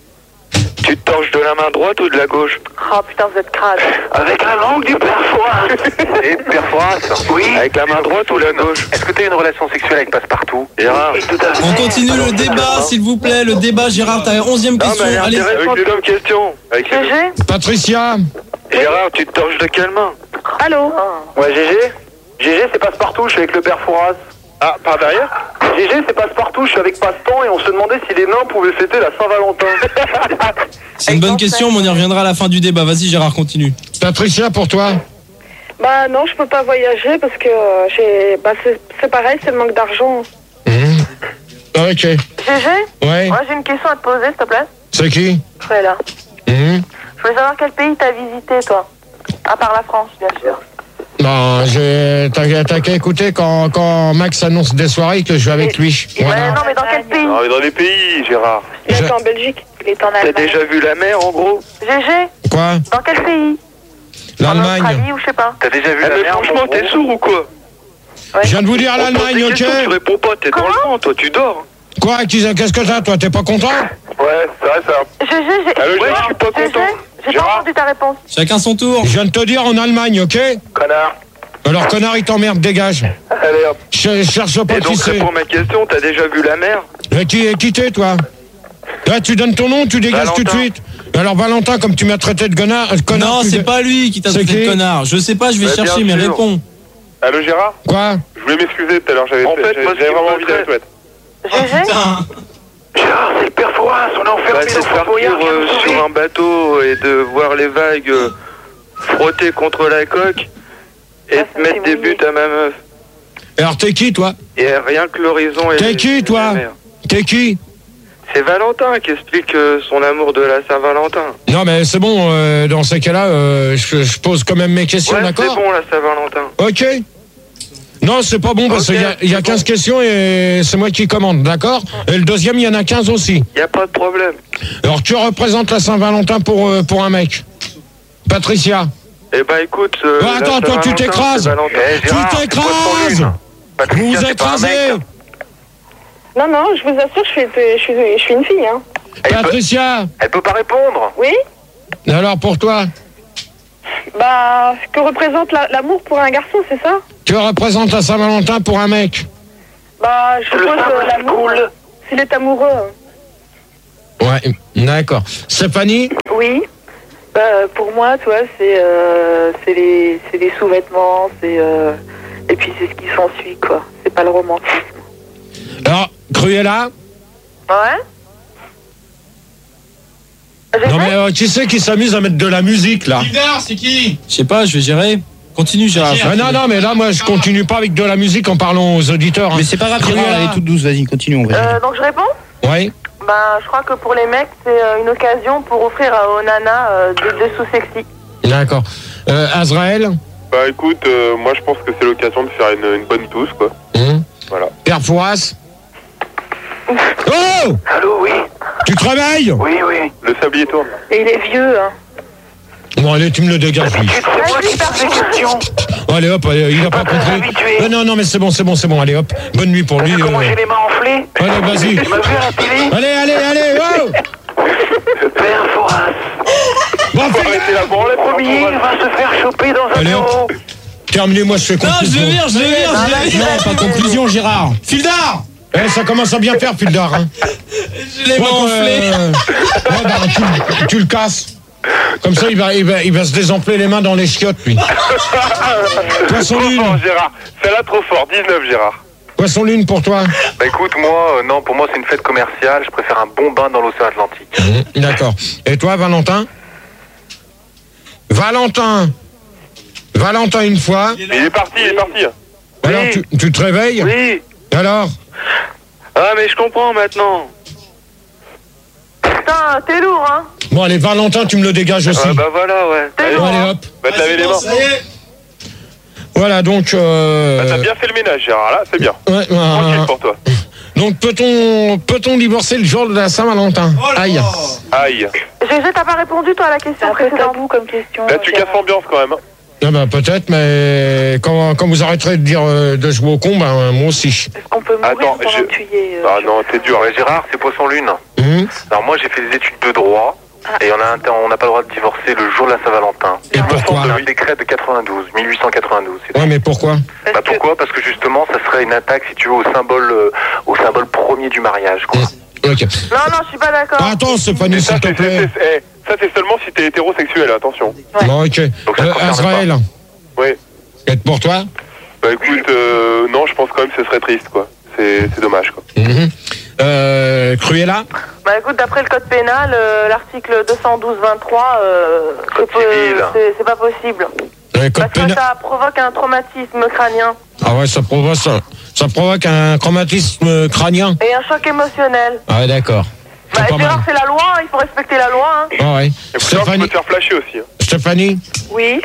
Speaker 10: Tu te torches de la main droite ou de la gauche?
Speaker 3: Oh putain, vous êtes crade.
Speaker 10: Avec la langue du Père Foras.
Speaker 7: Et Père Foras,
Speaker 10: Oui. Avec la main droite ou la gauche?
Speaker 7: est-ce que t'as une relation sexuelle avec Passepartout?
Speaker 10: Gérard.
Speaker 2: On continue le débat, s'il vous plaît. Le débat, Gérard, t'as onzième
Speaker 10: Non,
Speaker 2: question.
Speaker 10: mais elle est
Speaker 2: Allez.
Speaker 10: intéressante. Avec les mêmes questions. Avec les
Speaker 3: G G.
Speaker 4: Patricia,
Speaker 10: Gérard, tu te torches de quelle main?
Speaker 3: Allô.
Speaker 7: Ouais, G G G G, c'est Passepartout, je suis avec le Père Foras.
Speaker 5: Ah, par derrière?
Speaker 7: G G, c'est Passepartout, je suis avec Passe-Temps et on se demandait si les nains pouvaient fêter la Saint-Valentin.
Speaker 2: C'est une bonne question, mais on y reviendra à la fin du débat. Vas-y, Gérard, continue.
Speaker 4: Patricia pour toi.
Speaker 1: Bah non, je peux pas voyager parce que euh, j'ai. Bah c'est c'est pareil, c'est le manque d'argent.
Speaker 4: Mmh. Ok.
Speaker 1: G G.
Speaker 4: Ouais.
Speaker 1: Moi j'ai une question à te poser, s'il te plaît.
Speaker 4: C'est qui?
Speaker 1: Je serai là.
Speaker 4: Mmh.
Speaker 1: Je voulais savoir quel pays t'as visité, toi. À part la France, bien sûr.
Speaker 4: Non, j'ai- t'as t'as qu'à écouter quand, quand Max annonce des soirées que je vais avec lui.
Speaker 1: Ouais,
Speaker 4: Voilà.
Speaker 1: non, mais dans quel pays?
Speaker 5: Ah, mais dans les pays, Gérard.
Speaker 1: Il
Speaker 4: Je-
Speaker 1: est en Belgique.
Speaker 3: Il est en
Speaker 10: T'as
Speaker 3: Allemagne.
Speaker 10: déjà vu la mer en gros?
Speaker 1: G G.
Speaker 4: Quoi?
Speaker 1: Dans quel pays? En
Speaker 4: L'Allemagne.
Speaker 1: Australie ou je sais pas.
Speaker 7: T'as déjà vu
Speaker 10: Eh,
Speaker 7: la
Speaker 10: mais
Speaker 7: mer
Speaker 10: franchement,
Speaker 7: en
Speaker 10: t'es
Speaker 7: gros
Speaker 10: sourd ou quoi?
Speaker 4: Je viens de vous dire
Speaker 10: On pose des
Speaker 4: l'Allemagne,
Speaker 10: questions, tu
Speaker 4: ok?
Speaker 10: réponds pas, t'es dans le vent, toi, tu dors.
Speaker 4: Quoi? Qu'est-ce qu'est-ce que t'as, toi? T'es pas content?
Speaker 5: Ouais, c'est vrai ça.
Speaker 1: G G, j'ai.
Speaker 5: Allô,
Speaker 10: Ouais,
Speaker 5: Gérard?
Speaker 10: je suis pas
Speaker 1: G G,
Speaker 10: content.
Speaker 1: j'ai pas
Speaker 5: Gérard
Speaker 1: entendu ta réponse.
Speaker 2: Chacun son tour.
Speaker 4: Je viens de te dire en Allemagne, ok?
Speaker 5: Connard.
Speaker 4: Alors, connard, il t'emmerde, dégage.
Speaker 5: Allez hop.
Speaker 4: Je cherche pas
Speaker 10: Et
Speaker 4: qui
Speaker 10: donc,
Speaker 4: c'est.
Speaker 10: réponds à ma question, t'as déjà vu la mer?
Speaker 4: Mais qui est quitté, toi? Là, tu donnes ton nom, tu dégages
Speaker 10: Valentin.
Speaker 4: tout de suite. Alors, Valentin, comme tu m'as traité de connard, euh, connard
Speaker 2: Non,
Speaker 4: tu
Speaker 2: c'est
Speaker 4: dé-
Speaker 2: pas lui qui t'a
Speaker 4: C'est
Speaker 2: traité de
Speaker 4: qui?
Speaker 2: connard. Je sais pas, je vais
Speaker 10: Bah,
Speaker 2: chercher,
Speaker 10: bien
Speaker 2: mais
Speaker 10: sûr.
Speaker 2: réponds.
Speaker 5: Allô, Gérard?
Speaker 4: Quoi?
Speaker 5: Je voulais m'excuser tout à l'heure, j'avais
Speaker 10: En fait,
Speaker 5: j'avais-
Speaker 10: moi, ce
Speaker 5: j'avais
Speaker 10: qui
Speaker 5: vraiment
Speaker 10: me
Speaker 5: envie d'aller aux
Speaker 10: montrait-
Speaker 5: toilettes.
Speaker 1: G G.
Speaker 10: Gérard, c'est le Père Foras, on est
Speaker 7: Bah,
Speaker 10: enfermé
Speaker 7: c'est
Speaker 10: dans
Speaker 7: de
Speaker 10: Fort
Speaker 7: partir,
Speaker 10: Boyard
Speaker 7: euh,
Speaker 10: euh, sur un bateau et de voir les vagues euh, frotter contre la coque et
Speaker 1: Ah,
Speaker 10: de
Speaker 1: ça,
Speaker 10: mettre
Speaker 1: c'est
Speaker 10: des
Speaker 1: mouillé.
Speaker 10: buts à ma meuf.
Speaker 4: Alors, t'es qui, toi?
Speaker 10: Et rien que l'horizon et
Speaker 4: T'es qui,
Speaker 10: et
Speaker 4: toi?
Speaker 10: la mer.
Speaker 4: T'es qui?
Speaker 10: C'est Valentin qui explique euh, son amour de la Saint-Valentin.
Speaker 4: Non, mais c'est bon, euh, dans ces cas-là, euh, je, je pose quand même mes questions,
Speaker 10: Ouais,
Speaker 4: d'accord?
Speaker 10: c'est bon la Saint-Valentin.
Speaker 4: Ok. Non, c'est pas bon parce
Speaker 10: Ok,
Speaker 4: qu'il y a, il y a
Speaker 10: c'est
Speaker 4: quinze
Speaker 10: bon.
Speaker 4: questions et c'est moi qui commande, d'accord? Et le deuxième, il y en a quinze aussi.
Speaker 10: Y a pas de problème.
Speaker 4: Alors, tu représentes la Saint-Valentin pour, euh, pour un mec. Patricia.
Speaker 10: Eh ben écoute... Euh,
Speaker 4: Oh,
Speaker 10: la
Speaker 4: attends, toi, tu
Speaker 10: Saint-Valentin,
Speaker 4: t'écrases.
Speaker 10: c'est Valentin.
Speaker 7: Eh, Gérard,
Speaker 4: Tu
Speaker 7: c'est quoi ton
Speaker 4: t'écrases.
Speaker 7: lune Patricia,
Speaker 4: Vous vous
Speaker 7: c'est pas un
Speaker 4: écrasez.
Speaker 7: mec.
Speaker 1: Non, non, je vous assure, je suis, je suis, je suis une fille. Hein.
Speaker 7: Elle peut,
Speaker 4: Patricia.
Speaker 7: elle peut pas répondre.
Speaker 1: Oui.
Speaker 4: Alors, pour toi,
Speaker 1: Bah, que représente la- l'amour pour un garçon, c'est ça?
Speaker 4: tu représentes la Saint-Valentin pour un mec.
Speaker 1: Bah, je suppose euh, l'amour. S'il est amoureux.
Speaker 4: Ouais, d'accord. Stéphanie.
Speaker 3: Oui. Bah, pour moi, tu vois, c'est euh, c'est les, c'est les sous-vêtements, c'est euh, et puis c'est ce qui s'ensuit, quoi. C'est pas le romantisme.
Speaker 4: Alors, Cruella.
Speaker 3: Ouais.
Speaker 4: Non, mais euh, qui c'est qui s'amuse à mettre de la musique, là?
Speaker 2: Gildard, c'est qui? Je sais pas, je vais gérer. Continue, Gérard.
Speaker 4: Ah, non, non, mais là, moi, je continue pas avec de la musique en parlant aux auditeurs. Hein.
Speaker 6: Mais c'est pas grave, Gérard,
Speaker 4: Cruella.
Speaker 6: elle est toute douce, vas-y, continue, on va.
Speaker 3: Euh, donc je réponds.
Speaker 4: Oui.
Speaker 3: Ben, je crois que pour les mecs, c'est euh, une occasion pour offrir à aux nanas euh, des dessous sexy.
Speaker 4: D'accord. Euh, Azraël.
Speaker 5: Bah écoute, euh, moi je pense que c'est l'occasion de faire une, une bonne tousse, quoi.
Speaker 4: Hum.
Speaker 5: Voilà.
Speaker 4: Père Fouras. Oh!
Speaker 7: Allô, oui.
Speaker 5: Tu te réveilles?
Speaker 7: Oui, oui.
Speaker 5: Le sablier tourne.
Speaker 3: Et il est vieux, hein.
Speaker 4: Bon, allez, tu me le dégages, lui.
Speaker 7: C'est moi qui pose des questions.
Speaker 4: Allez, hop, allez, il a pas compris. Euh, non, non, mais c'est bon, c'est bon, c'est bon, allez, hop. Bonne nuit pour lui.
Speaker 7: T'as vu comment
Speaker 4: euh.
Speaker 7: j'ai les mains enflées?
Speaker 4: Allez, vas-y.
Speaker 7: Tu m'as vu à la télé?
Speaker 4: Allez, allez, allez, oh!
Speaker 7: Père Fouras.
Speaker 4: Bon,
Speaker 5: Faut arrêter la branlette,
Speaker 7: Premier va se faire choper dans un
Speaker 4: allez,
Speaker 7: bureau.
Speaker 4: hop. Terminez-moi, je fais
Speaker 2: Non, je
Speaker 4: conclusion.
Speaker 2: le vire, je le vire, je le vire.
Speaker 6: Non, pas conclusion, Gérard.
Speaker 2: Fildard!
Speaker 4: Eh, ça commence à bien faire, Fildar. Hein.
Speaker 2: Je l'ai
Speaker 4: Bon,
Speaker 2: gonflé.
Speaker 4: euh, ouais, bah, tu, tu le casses. Comme ça, il va, il, va, il va se désenfler les mains dans les chiottes, lui. Poisson
Speaker 5: Trop
Speaker 4: lune.
Speaker 5: fort, Gérard. Celle-là, trop fort. dix-neuf, Gérard.
Speaker 4: Poisson lune pour toi.
Speaker 7: Bah écoute, moi, euh, non, pour moi c'est une fête commerciale. Je préfère un bon bain dans l'océan Atlantique.
Speaker 4: Mmh, d'accord. Et toi, Valentin? Valentin. Valentin, une fois.
Speaker 5: Il est parti, il est parti.
Speaker 4: Alors,
Speaker 10: Oui.
Speaker 4: tu, tu te réveilles?
Speaker 10: Oui.
Speaker 4: Alors?
Speaker 10: Ah, mais je comprends maintenant.
Speaker 3: Putain, t'es lourd, hein.
Speaker 4: Bon, allez, Valentin, tu me le dégages aussi.
Speaker 10: Ah, bah voilà, ouais.
Speaker 3: T'es
Speaker 4: Bon,
Speaker 3: lourd.
Speaker 4: allez,
Speaker 3: hein.
Speaker 4: hop.
Speaker 5: Va te laver les mains.
Speaker 2: Ça y est.
Speaker 4: Voilà, donc... Euh,
Speaker 5: Bah, t'as bien fait le ménage, Gérard. Là, c'est bien.
Speaker 4: ouais, ouais,
Speaker 5: Tranquille
Speaker 4: ouais.
Speaker 5: pour toi.
Speaker 4: Donc, peut-on peut-on divorcer le jour de la Saint-Valentin?
Speaker 2: Oh là
Speaker 4: Aïe.
Speaker 2: là.
Speaker 5: Aïe.
Speaker 3: G G, t'as pas répondu, toi, à la question
Speaker 1: Un peu
Speaker 3: précédente.
Speaker 1: tabou comme question.
Speaker 5: Là, tu
Speaker 1: Gérard.
Speaker 5: casses l'ambiance quand même. hein.
Speaker 4: Ah bah, peut-être, mais quand, quand vous arrêterez de dire euh, de jouer au con, ben, moi aussi.
Speaker 3: Est-ce qu'on peut mourir
Speaker 5: Attends,
Speaker 3: pendant
Speaker 5: je-
Speaker 3: que tu y es euh,
Speaker 5: Ah non, t'es dur.
Speaker 7: Ouais, Gérard, c'est Poisson Lune.
Speaker 4: Hum.
Speaker 7: Alors moi j'ai fait des études de droit. Et on a un temps- on n'a pas le droit de divorcer le jour de la Saint-Valentin.
Speaker 4: Et pourquoi?
Speaker 7: C'est un décret de quatre-vingt-douze, mille huit cent quatre-vingt-douze. c'est
Speaker 4: Ouais, mais pourquoi?
Speaker 3: parce
Speaker 7: Bah
Speaker 3: que-
Speaker 7: pourquoi? Parce que justement, ça serait une attaque, si tu veux, au symbole, euh, au symbole premier du mariage, quoi.
Speaker 4: Ok.
Speaker 3: Non, non, je suis pas d'accord.
Speaker 4: Ah, attends, Stéphanie,
Speaker 5: Et ça,
Speaker 4: s'il te
Speaker 5: c'est
Speaker 4: plaît.
Speaker 5: c'est- c'est- eh, ça, c'est seulement si t'es hétérosexuel, attention.
Speaker 4: Bon, ok.
Speaker 7: Donc ça
Speaker 4: Euh,
Speaker 7: concerne
Speaker 4: Azraël,
Speaker 5: Oui.
Speaker 4: et pour toi?
Speaker 5: Bah écoute, euh, non, je pense quand même que ce serait triste, quoi. C'est c'est dommage, quoi.
Speaker 4: Mhm. Euh, Cruella?
Speaker 3: Bah écoute, d'après le code pénal, euh, l'article deux cent douze vingt-trois, euh,
Speaker 7: Code
Speaker 3: c'est peu-
Speaker 7: civil.
Speaker 3: c'est- c'est pas possible.
Speaker 4: Le code
Speaker 3: Parce que
Speaker 4: pénal.
Speaker 3: ça provoque un traumatisme crânien
Speaker 4: Ah ouais, ça provoque, ça, ça provoque un traumatisme crânien.
Speaker 3: et un choc émotionnel.
Speaker 4: Ah ouais, d'accord.
Speaker 3: Bah
Speaker 4: C'est pas mal.
Speaker 3: Gérard, c'est la loi, hein, il faut respecter la loi. Hein.
Speaker 4: Ah ouais.
Speaker 5: Et faut savoir que tu peux
Speaker 4: Stéphanie?
Speaker 5: te faire flasher aussi. hein.
Speaker 4: Stéphanie?
Speaker 3: Oui.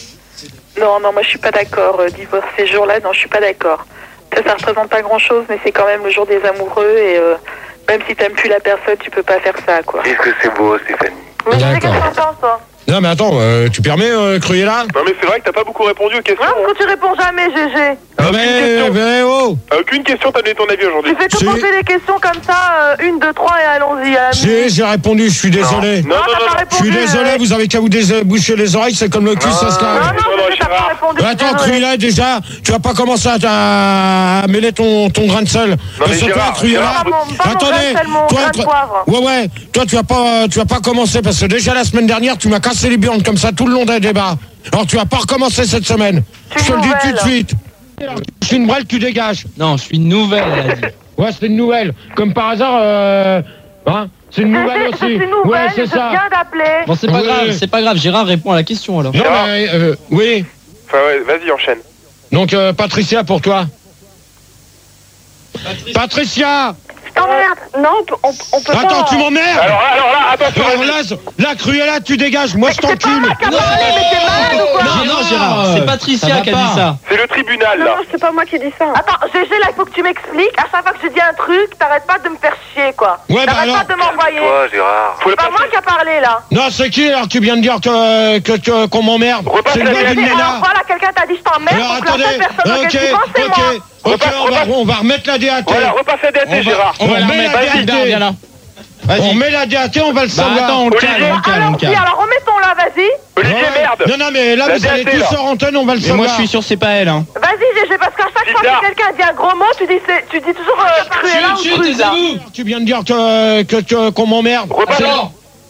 Speaker 3: Non, non, moi je suis pas d'accord. Euh, divorce ces jours-là, non, je suis pas d'accord. Ça, ça représente pas grand-chose, mais c'est quand même le jour des amoureux et euh, même si t'aimes plus la personne, tu peux pas faire ça, quoi.
Speaker 7: Qu'est-ce que c'est beau, Stéphanie.
Speaker 3: Mais je sais
Speaker 4: D'accord.
Speaker 3: qu'est-ce que t'en penses, toi.
Speaker 4: Non, mais attends, euh, tu permets, euh, Cruella?
Speaker 5: Non, mais c'est vrai que t'as pas beaucoup répondu aux questions.
Speaker 3: Non, parce que tu réponds jamais, G G.
Speaker 4: Ah,
Speaker 5: aucune
Speaker 4: mais,
Speaker 5: question.
Speaker 4: mais oh!
Speaker 5: À aucune question, t'as donné ton avis aujourd'hui.
Speaker 3: Tu fais que
Speaker 4: Si.
Speaker 3: poser des questions comme ça, euh, une, deux, trois et allons-y. à la
Speaker 4: J'ai,
Speaker 3: minute.
Speaker 4: j'ai répondu, je suis désolé.
Speaker 5: Non,
Speaker 3: Non,
Speaker 5: non,
Speaker 3: t'as
Speaker 5: non,
Speaker 3: pas
Speaker 5: non.
Speaker 4: Je
Speaker 3: répondu.
Speaker 4: suis désolé,
Speaker 3: euh,
Speaker 4: vous avez qu'à vous déboucher les oreilles, c'est comme le cul, ça se
Speaker 3: Non,
Speaker 4: lave.
Speaker 3: non,
Speaker 5: non,
Speaker 3: G G, t'as pas
Speaker 5: Gérard.
Speaker 3: répondu. je suis
Speaker 4: Attends,
Speaker 3: désolée.
Speaker 4: Cruella, déjà, tu vas pas commencer à, à, à mêler ton, ton grain de sel. Parce
Speaker 5: mais
Speaker 4: que toi,
Speaker 5: Gérard,
Speaker 4: Cruella,
Speaker 3: Gérard, mon- pas mon
Speaker 4: attendez,
Speaker 3: grain de sel, mon
Speaker 4: toi,
Speaker 3: grain de
Speaker 4: toi-
Speaker 3: poivre.
Speaker 4: ouais, ouais, toi, tu vas pas, tu vas pas commencer parce que déjà la semaine dernière, tu m'as cassé les burnes comme ça tout le long des débats. Alors, tu vas pas recommencer cette semaine.
Speaker 3: Je suis
Speaker 4: Je te le dis tout de
Speaker 3: nouvelle.
Speaker 4: suite. Je suis une brêle, tu dégages.
Speaker 2: Non, je suis une nouvelle, elle a dit.
Speaker 4: Ouais, c'est une nouvelle. Comme par hasard, euh, hein, c'est une nouvelle
Speaker 3: C'est
Speaker 4: aussi.
Speaker 3: une nouvelle,
Speaker 4: Ouais, c'est
Speaker 3: je
Speaker 4: ça.
Speaker 3: viens d'appeler.
Speaker 2: Bon, c'est pas
Speaker 4: Oui.
Speaker 2: grave, c'est pas grave. Gérard répond à la question alors.
Speaker 4: Non,
Speaker 5: Gérard.
Speaker 4: mais, euh, oui.
Speaker 5: Enfin, ouais, vas-y, enchaîne.
Speaker 4: Donc, euh, Patricia, pour toi. Patricia!
Speaker 1: t'emmerde. Non, on peut, on, on peut
Speaker 4: Attends,
Speaker 1: pas.
Speaker 4: tu m'emmerdes.
Speaker 5: Alors, alors là, attention.
Speaker 4: Alors là, là, Cruella, tu dégages. Moi, je t'encule.
Speaker 1: Mais t'es malade ou quoi?
Speaker 2: Non, non, Gérard, c'est Patricia qui a dit ça.
Speaker 5: C'est le tribunal,
Speaker 1: Non,
Speaker 5: là.
Speaker 1: non, c'est pas moi qui dis ça.
Speaker 3: Attends, G G, là, il faut que tu m'expliques. À chaque fois que je dis un truc, t'arrêtes pas de me faire chier, quoi.
Speaker 4: Ouais, bah
Speaker 3: T'arrêtes
Speaker 4: alors.
Speaker 3: pas de m'envoyer.
Speaker 7: Toi, Gérard.
Speaker 5: Faut le
Speaker 3: C'est pas moi
Speaker 5: passer.
Speaker 3: qui a parlé, là.
Speaker 4: Non, c'est qui alors tu viens de dire que que- que- qu'on m'emmerde?
Speaker 5: Repasse
Speaker 4: C'est le
Speaker 5: la
Speaker 4: gars d'une
Speaker 5: vérité.
Speaker 3: Alors,
Speaker 4: nana.
Speaker 3: voilà, quelqu'un t'a dit je t'emmerde,
Speaker 4: Alors
Speaker 3: donc la
Speaker 4: attendez,
Speaker 3: seule personne auquel
Speaker 4: ok,
Speaker 3: tu penses, c'est moi.
Speaker 4: ok, ok,
Speaker 5: Repasse,
Speaker 4: on va,
Speaker 5: repasse.
Speaker 4: on va remettre la D A T.
Speaker 5: Voilà, repasse la D A T,
Speaker 4: On va-
Speaker 5: Gérard.
Speaker 6: On va la
Speaker 4: met
Speaker 6: remettre.
Speaker 4: la
Speaker 6: Vas-y,
Speaker 4: D A T.
Speaker 6: viens là.
Speaker 4: On
Speaker 6: Vas-y.
Speaker 4: met la D A T, on va le
Speaker 6: Bah
Speaker 4: savoir.
Speaker 6: attends, on le calme,
Speaker 5: Olivier.
Speaker 6: on le calme, on le
Speaker 3: Alors,
Speaker 6: calme.
Speaker 3: alors remettons-la, vas-y.
Speaker 5: Olivier,
Speaker 4: Ouais.
Speaker 5: merde.
Speaker 4: Non, non, mais là,
Speaker 5: La
Speaker 4: vous allez
Speaker 5: D A T,
Speaker 4: tous
Speaker 5: là.
Speaker 4: sur antenne, on va le
Speaker 6: Mais
Speaker 4: savoir.
Speaker 6: moi, je suis sûr, c'est pas elle. Hein.
Speaker 3: Vas-y, G G, parce qu'à chaque fois
Speaker 5: Bizarre.
Speaker 3: que quelqu'un dit un gros mot, tu dis, c'est- tu dis toujours euh, Cruella
Speaker 2: Chut,
Speaker 3: ou
Speaker 2: chut,
Speaker 3: truc, là.
Speaker 2: taisez-vous.
Speaker 4: Tu viens de dire que que- que- qu'on m'emmerde.
Speaker 5: Repasse.
Speaker 2: Attends,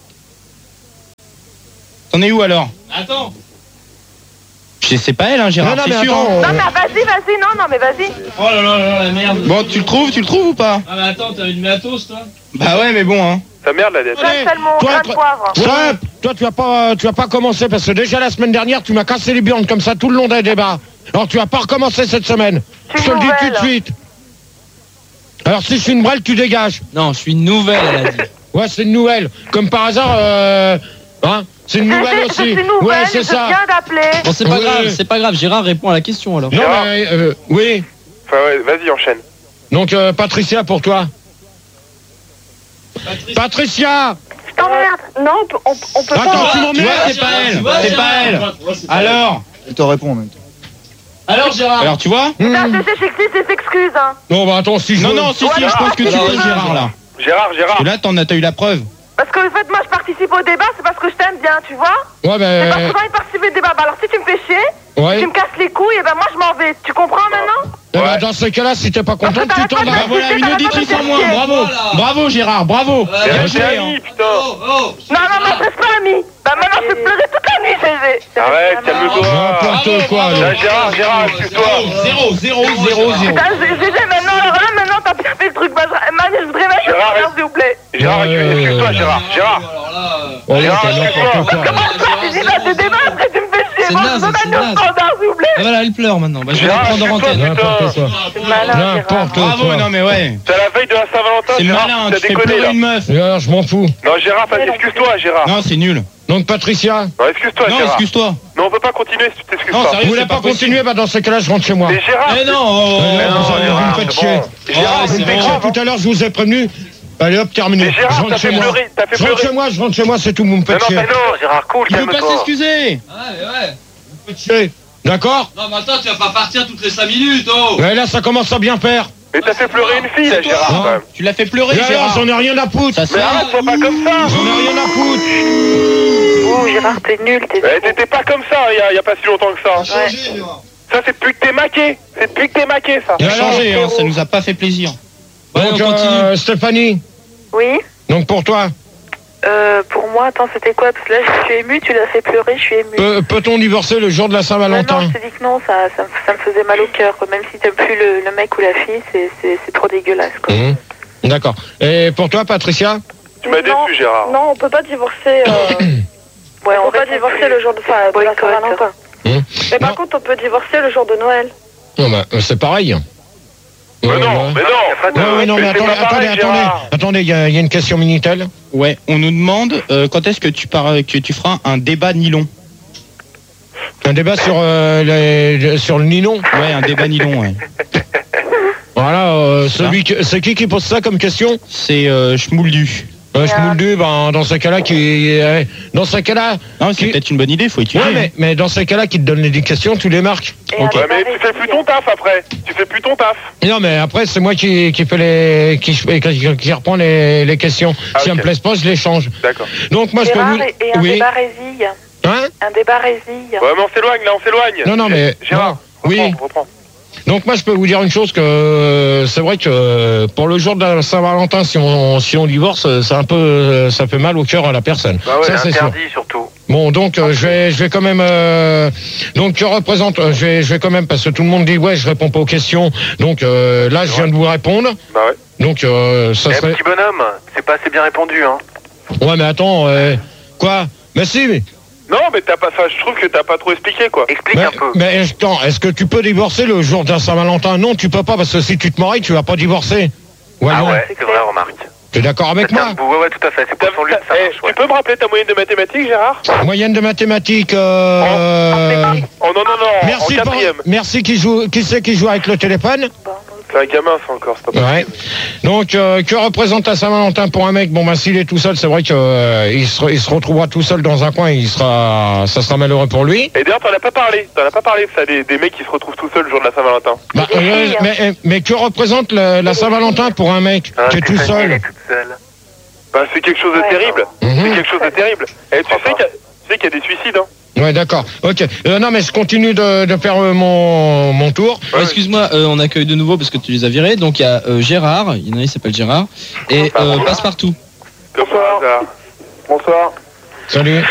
Speaker 6: T'en es où alors?
Speaker 2: attends.
Speaker 6: Je sais pas elle, hein, Gérard,
Speaker 4: Non, non,
Speaker 6: c'est
Speaker 4: mais
Speaker 6: sûr.
Speaker 4: attends,
Speaker 6: hein.
Speaker 3: Non, mais vas-y, vas-y, non, non, mais vas-y.
Speaker 2: Oh là là là là, la merde.
Speaker 6: Bon, tu le trouves, tu le trouves ou pas?
Speaker 2: Ah, mais attends, t'as une matos, toi?
Speaker 6: Bah ouais, mais bon, hein.
Speaker 5: Ça merde, la D A T.
Speaker 3: Donne seulement
Speaker 4: toi,
Speaker 3: grain de
Speaker 4: toi-
Speaker 3: poivre.
Speaker 4: Stop. Toi, tu vas pas, tu vas pas commencer parce que déjà la semaine dernière, tu m'as cassé les burnes comme ça tout le long des débats. Alors tu vas pas recommencer cette semaine.
Speaker 3: Je
Speaker 4: Je
Speaker 3: suis
Speaker 4: te le dis tout
Speaker 3: nouvelle.
Speaker 4: de suite. Alors si je suis une brêle, tu dégages.
Speaker 2: Non, je suis nouvelle, elle a dit.
Speaker 4: Ouais, c'est une nouvelle. Comme par hasard, euh, hein, c'est une nouvelle
Speaker 3: G G,
Speaker 4: aussi.
Speaker 3: c'est une
Speaker 4: Ouais,
Speaker 3: nouvelle,
Speaker 4: c'est
Speaker 3: je
Speaker 4: ça.
Speaker 3: viens d'appeler.
Speaker 2: Bon, c'est pas
Speaker 4: Oui.
Speaker 2: grave, c'est pas grave. Gérard répond à la question alors.
Speaker 4: Non,
Speaker 5: Gérard.
Speaker 4: mais euh, oui.
Speaker 5: Enfin, ouais, vas-y, enchaîne.
Speaker 4: Donc euh, Patricia pour toi. Patricia.
Speaker 1: Je t'emmerde. Non, on peut, on, on peut
Speaker 4: Attends,
Speaker 1: pas.
Speaker 4: tu
Speaker 6: Tu vois,
Speaker 4: m'emmerdes.
Speaker 6: c'est pas elle.
Speaker 2: Tu vois,
Speaker 6: C'est pas
Speaker 2: Gérard.
Speaker 6: elle. Alors?
Speaker 9: Elle te répond en même temps.
Speaker 2: Alors, Gérard.
Speaker 6: Alors, tu vois?
Speaker 3: Putain,
Speaker 4: Hmm.
Speaker 3: G G, j'excite ses excuses, hein.
Speaker 4: Non, bah attends, si je
Speaker 6: Non,
Speaker 4: veux-
Speaker 6: non, si, si,
Speaker 3: Ouais,
Speaker 6: je pense que tu
Speaker 2: alors,
Speaker 6: peux,
Speaker 2: vas-y,
Speaker 6: Gérard, là.
Speaker 5: Gérard, Gérard.
Speaker 6: Parce que là, t'en as, t'as eu la preuve.
Speaker 3: Parce que, en fait, moi, je participe au débat, c'est parce que je t'aime bien, tu vois.
Speaker 4: Ouais,
Speaker 3: C'est parce que
Speaker 4: ben.
Speaker 3: j'ai envie de participer au débat. Bah, alors, si tu me fais chier,
Speaker 4: Ouais.
Speaker 3: tu me casses les couilles, et ben moi, je m'en vais. Tu comprends maintenant?
Speaker 4: Eh ben,
Speaker 5: Ouais.
Speaker 4: dans ce cas-là, si t'es pas
Speaker 3: Parce
Speaker 4: contente,
Speaker 3: que
Speaker 4: tu t'en
Speaker 3: t'arrêtes pas de
Speaker 4: vas.
Speaker 6: Bah voilà, une
Speaker 3: t'arrêtes pas de
Speaker 6: auditrice
Speaker 3: me
Speaker 6: en
Speaker 3: faire
Speaker 6: moins,
Speaker 3: chier.
Speaker 6: bravo.
Speaker 2: Voilà.
Speaker 6: Bravo, Gérard, bravo.
Speaker 2: Ouais,
Speaker 6: Bien
Speaker 5: Restez
Speaker 6: joué,
Speaker 5: amis,
Speaker 6: hein.
Speaker 5: putain.
Speaker 2: Oh, oh.
Speaker 3: Non, non, non, reste pas ami. Bah, maintenant, je vais pleurer toute la nuit, G G.
Speaker 5: Arrête, calme-toi.
Speaker 4: N'importe quoi,
Speaker 2: bravo.
Speaker 4: là.
Speaker 5: Là, Gérard, Gérard, excuse-toi.
Speaker 6: Zéro, zéro, zéro, zéro.
Speaker 3: Putain, G G, maintenant, alors là, maintenant, t'as bien fait le truc. Bah, je, Manu, je voudrais mettre
Speaker 5: Gérard,
Speaker 3: le s'il vous plaît.
Speaker 5: Gérard,
Speaker 4: Ouais, ouais,
Speaker 5: excuse-toi,
Speaker 4: ouais.
Speaker 5: Gérard. Gérard.
Speaker 2: Alors là, euh,
Speaker 4: Oh, là,
Speaker 5: Gérard,
Speaker 4: c'est n'importe quoi.
Speaker 3: Comment ça, tu dis là, t'es débat, après, tu me fais chier.
Speaker 2: C'est
Speaker 3: Moi,
Speaker 2: naze,
Speaker 3: je veux
Speaker 2: c'est
Speaker 3: mettre le
Speaker 2: naze.
Speaker 3: standard, s'il vous plaît.
Speaker 2: ah, voilà, elle pleure maintenant. Bah, je vais la
Speaker 5: Gérard,
Speaker 2: prendre en
Speaker 5: excuse-toi,
Speaker 2: antenne.
Speaker 4: N'importe quoi.
Speaker 3: C'est malin, Gérard.
Speaker 4: N'importe
Speaker 6: Bravo,
Speaker 4: quoi.
Speaker 6: non, mais ouais.
Speaker 5: C'est à la veille de la Saint-Valentin,
Speaker 6: C'est
Speaker 5: Gérard.
Speaker 6: malin,
Speaker 5: T'as
Speaker 6: tu fais
Speaker 5: déconné,
Speaker 6: pleurer
Speaker 5: là.
Speaker 6: une meuf.
Speaker 4: Et alors, je m'en fous.
Speaker 5: Non, Gérard, vas-y, excuse-toi, Gérard.
Speaker 6: Non, c'est nul.
Speaker 4: Donc, Patricia,
Speaker 5: Non, excuse-toi,
Speaker 6: Non,
Speaker 5: Gérard.
Speaker 6: excuse-toi.
Speaker 5: Non, on peut pas continuer si tu t'excuses
Speaker 6: Non,
Speaker 5: pas.
Speaker 6: sérieux,
Speaker 4: vous voulez
Speaker 6: c'est
Speaker 4: pas
Speaker 6: pas possible.
Speaker 4: continuer? Bah, dans ce cas-là, je rentre chez moi.
Speaker 5: Mais Gérard,
Speaker 2: Eh non, oh,
Speaker 4: Euh,
Speaker 2: oh,
Speaker 4: non,
Speaker 5: non,
Speaker 4: vous allez-
Speaker 5: Gérard,
Speaker 4: vous me faites
Speaker 5: c'est
Speaker 4: chier.
Speaker 5: bon. Gérard,
Speaker 2: Ouais,
Speaker 4: Vous
Speaker 2: c'est
Speaker 4: me faites
Speaker 2: bon.
Speaker 4: chier tout à l'heure, je vous ai prévenu. Allez hop, terminé.
Speaker 5: Mais Gérard,
Speaker 4: je rentre
Speaker 5: t'as
Speaker 4: chez
Speaker 5: fait
Speaker 4: moi.
Speaker 5: pleurer, t'as fait
Speaker 4: Je rentre
Speaker 5: pleurer.
Speaker 4: chez moi, je rentre chez moi, c'est tout, vous me
Speaker 5: Mais
Speaker 4: faites
Speaker 5: non,
Speaker 4: chier.
Speaker 5: mais non, Gérard, cool,
Speaker 6: Il veut pas
Speaker 5: calme-toi.
Speaker 6: s'excuser.
Speaker 2: Ouais, ouais.
Speaker 4: Vous me faites chier. D'accord?
Speaker 2: Non, mais attends, tu vas pas partir toutes les cinq minutes, oh.
Speaker 4: Ouais, là, ça commence à bien faire.
Speaker 5: Mais t'as fait pleurer une fille, là,
Speaker 6: C'est
Speaker 5: Gérard,
Speaker 6: toi.
Speaker 5: quand même.
Speaker 6: Tu l'as fait pleurer,
Speaker 4: Et alors,
Speaker 6: Gérard.
Speaker 4: j'en ai rien à foutre.
Speaker 6: Ça
Speaker 5: Mais
Speaker 6: sert.
Speaker 5: arrête, sois pas comme ça.
Speaker 4: J'en ai rien à foutre.
Speaker 3: Ouh, Gérard, t'es nul, t'es
Speaker 5: Eh, t'étais pas comme ça il y, a, il y a pas si longtemps que ça.
Speaker 3: Ouais.
Speaker 5: Ça, c'est depuis que t'es maqué. C'est depuis que t'es maqué, ça.
Speaker 6: Il a
Speaker 4: Et alors,
Speaker 6: changé, hein,
Speaker 3: frérot.
Speaker 6: ça nous a pas fait plaisir.
Speaker 2: Ouais,
Speaker 4: Donc,
Speaker 2: on continue.
Speaker 4: euh, Stéphanie,
Speaker 3: Oui.
Speaker 4: donc pour toi,
Speaker 3: Euh, pour moi, attends, c'était quoi? Parce que là, je suis émue, tu l'as fait pleurer, je suis émue.
Speaker 4: peut- peut-on divorcer le jour de la
Speaker 3: Non, non,
Speaker 4: Saint-Valentin?
Speaker 3: je te dis que non, ça, ça, me- ça me faisait mal au cœur, quoi. Même si t'aimes plus le, le mec ou la fille, c'est, c'est, c'est trop dégueulasse, quoi.
Speaker 4: Mhm. D'accord. Et pour toi, Patricia?
Speaker 5: Tu m'as
Speaker 1: Non,
Speaker 5: déçu, Gérard.
Speaker 1: Non, on peut pas divorcer. Euh,
Speaker 3: Ouais,
Speaker 1: on peut pas
Speaker 3: répond
Speaker 1: divorcer
Speaker 3: plus.
Speaker 1: le jour de, enfin, de la
Speaker 3: Boycott.
Speaker 1: Saint-Valentin.
Speaker 4: Hum.
Speaker 1: Mais par
Speaker 4: Non.
Speaker 1: contre, on peut divorcer le jour de Noël.
Speaker 4: Non, bah, euh, c'est pareil.
Speaker 5: Mais
Speaker 4: Ouais,
Speaker 5: non,
Speaker 4: ouais.
Speaker 5: mais non.
Speaker 4: Ouais, ouais, non, mais
Speaker 5: c'est
Speaker 4: attendez,
Speaker 5: pas
Speaker 4: attendez,
Speaker 5: pareil,
Speaker 4: attendez,
Speaker 5: Gérard.
Speaker 4: attendez, il y, a il y a une question Minitel.
Speaker 6: Ouais, on nous demande euh, quand est-ce que tu pars, que tu feras un débat nylon.
Speaker 4: Un débat sur, euh, les- sur le nylon.
Speaker 6: Ouais, un débat nylon, ouais.
Speaker 4: Voilà, euh, celui que- c'est qui qui pose ça comme question?
Speaker 6: C'est euh, Schmouldu.
Speaker 4: Euh, Schmouldu, ben, dans ce cas-là, qui, euh, dans ce cas-là,
Speaker 6: Non, c'est
Speaker 4: Qui-
Speaker 6: peut-être une bonne idée, faut étudier.
Speaker 4: ouais, mais, mais dans ce cas-là, qui te donne les questions, tu les marques.
Speaker 3: Et
Speaker 6: Ok.
Speaker 3: un
Speaker 5: Ouais, mais
Speaker 3: débat
Speaker 5: tu fais plus ton
Speaker 3: résilient.
Speaker 5: taf après. Tu fais plus ton taf.
Speaker 4: Non, mais après, c'est moi qui, qui fais les, qui, qui, qui reprend les, les questions.
Speaker 5: Ah,
Speaker 4: si elles
Speaker 5: ok.
Speaker 4: me plaisent pas, je les change.
Speaker 5: D'accord.
Speaker 4: Donc, moi, je peux
Speaker 3: Gérard
Speaker 4: vous.
Speaker 3: et, et un
Speaker 4: Oui.
Speaker 3: débat résille.
Speaker 4: Hein?
Speaker 3: Un débat résille.
Speaker 5: Ouais, mais on s'éloigne, là, on s'éloigne.
Speaker 4: Non, non, mais-
Speaker 5: Gérard,
Speaker 4: non. Oui.
Speaker 5: reprends, reprends.
Speaker 4: Donc moi je peux vous dire une chose que euh, c'est vrai que euh, pour le jour de la Saint-Valentin si on si on divorce euh, c'est un peu euh, ça fait mal au cœur à la personne.
Speaker 5: Bah ouais,
Speaker 4: ça c'est sûr.
Speaker 7: Interdit, surtout.
Speaker 4: Bon donc euh, je vais je vais quand même euh, donc tu représentes euh, je vais je vais quand même parce que tout le monde dit ouais je réponds pas aux questions donc euh, là je viens de vous répondre
Speaker 5: Bah ouais.
Speaker 4: donc euh, ça
Speaker 7: Eh,
Speaker 4: serait
Speaker 7: petit bonhomme, c'est pas assez bien répondu, hein.
Speaker 4: ouais mais attends euh, quoi mais si mais
Speaker 5: Non, mais t'as pas, enfin, je trouve que t'as pas trop expliqué, quoi.
Speaker 7: Explique
Speaker 4: mais,
Speaker 7: un peu.
Speaker 4: mais attends, est-ce que tu peux divorcer le jour de la Saint-Valentin? Non tu peux pas parce que si tu te maries tu vas pas divorcer. Voyons.
Speaker 7: Ah ouais, c'est vrai, remarque.
Speaker 4: T'es d'accord avec
Speaker 7: C'est
Speaker 4: moi?
Speaker 7: un bout, ouais, ouais, tout à fait. C'est pour son lutte, ça
Speaker 5: Eh,
Speaker 7: marche, ouais.
Speaker 5: tu peux me rappeler ta moyenne de mathématiques, Gérard?
Speaker 4: Moyenne de mathématiques. Euh...
Speaker 5: Oh non, non, non,
Speaker 4: Merci,
Speaker 5: en
Speaker 4: pour-
Speaker 5: quatrième.
Speaker 4: merci qui joue, qui c'est qui joue avec le téléphone?
Speaker 5: C'est un gamin, ça encore, c'est pas
Speaker 4: Ouais. Donc, euh, que représente à Saint-Valentin pour un mec? Bon, ben, s'il est tout seul, c'est vrai qu'il euh, se, il se retrouvera tout seul dans un coin, il sera, ça sera malheureux pour lui.
Speaker 5: Et d'ailleurs, t'en as pas parlé. T'en as pas parlé, ça, des, des mecs qui se retrouvent tout seuls le jour de la Saint-Valentin.
Speaker 4: Bah, euh, mais, mais que représente le- la Saint-Valentin pour un mec
Speaker 7: Ah,
Speaker 4: qui est tout
Speaker 7: Stéphanie, elle est
Speaker 4: seul?
Speaker 7: toute seule.
Speaker 5: Bah, c'est quelque chose de terrible.
Speaker 4: Mhm.
Speaker 5: C'est quelque chose de terrible. Et tu sais qu'il y, a- tu sais qu'il y a des suicides, hein.
Speaker 4: Ouais, d'accord. Ok. Euh, non, mais je continue de, de faire euh, mon, mon tour.
Speaker 2: Ouais, Excuse-moi, euh, on accueille de nouveau parce que tu les as virés. Donc il y a euh, Gérard, il y en a un qui s'appelle Gérard, et euh, Passepartout.
Speaker 5: Comme par hasard.
Speaker 10: Bonsoir.
Speaker 4: Salut.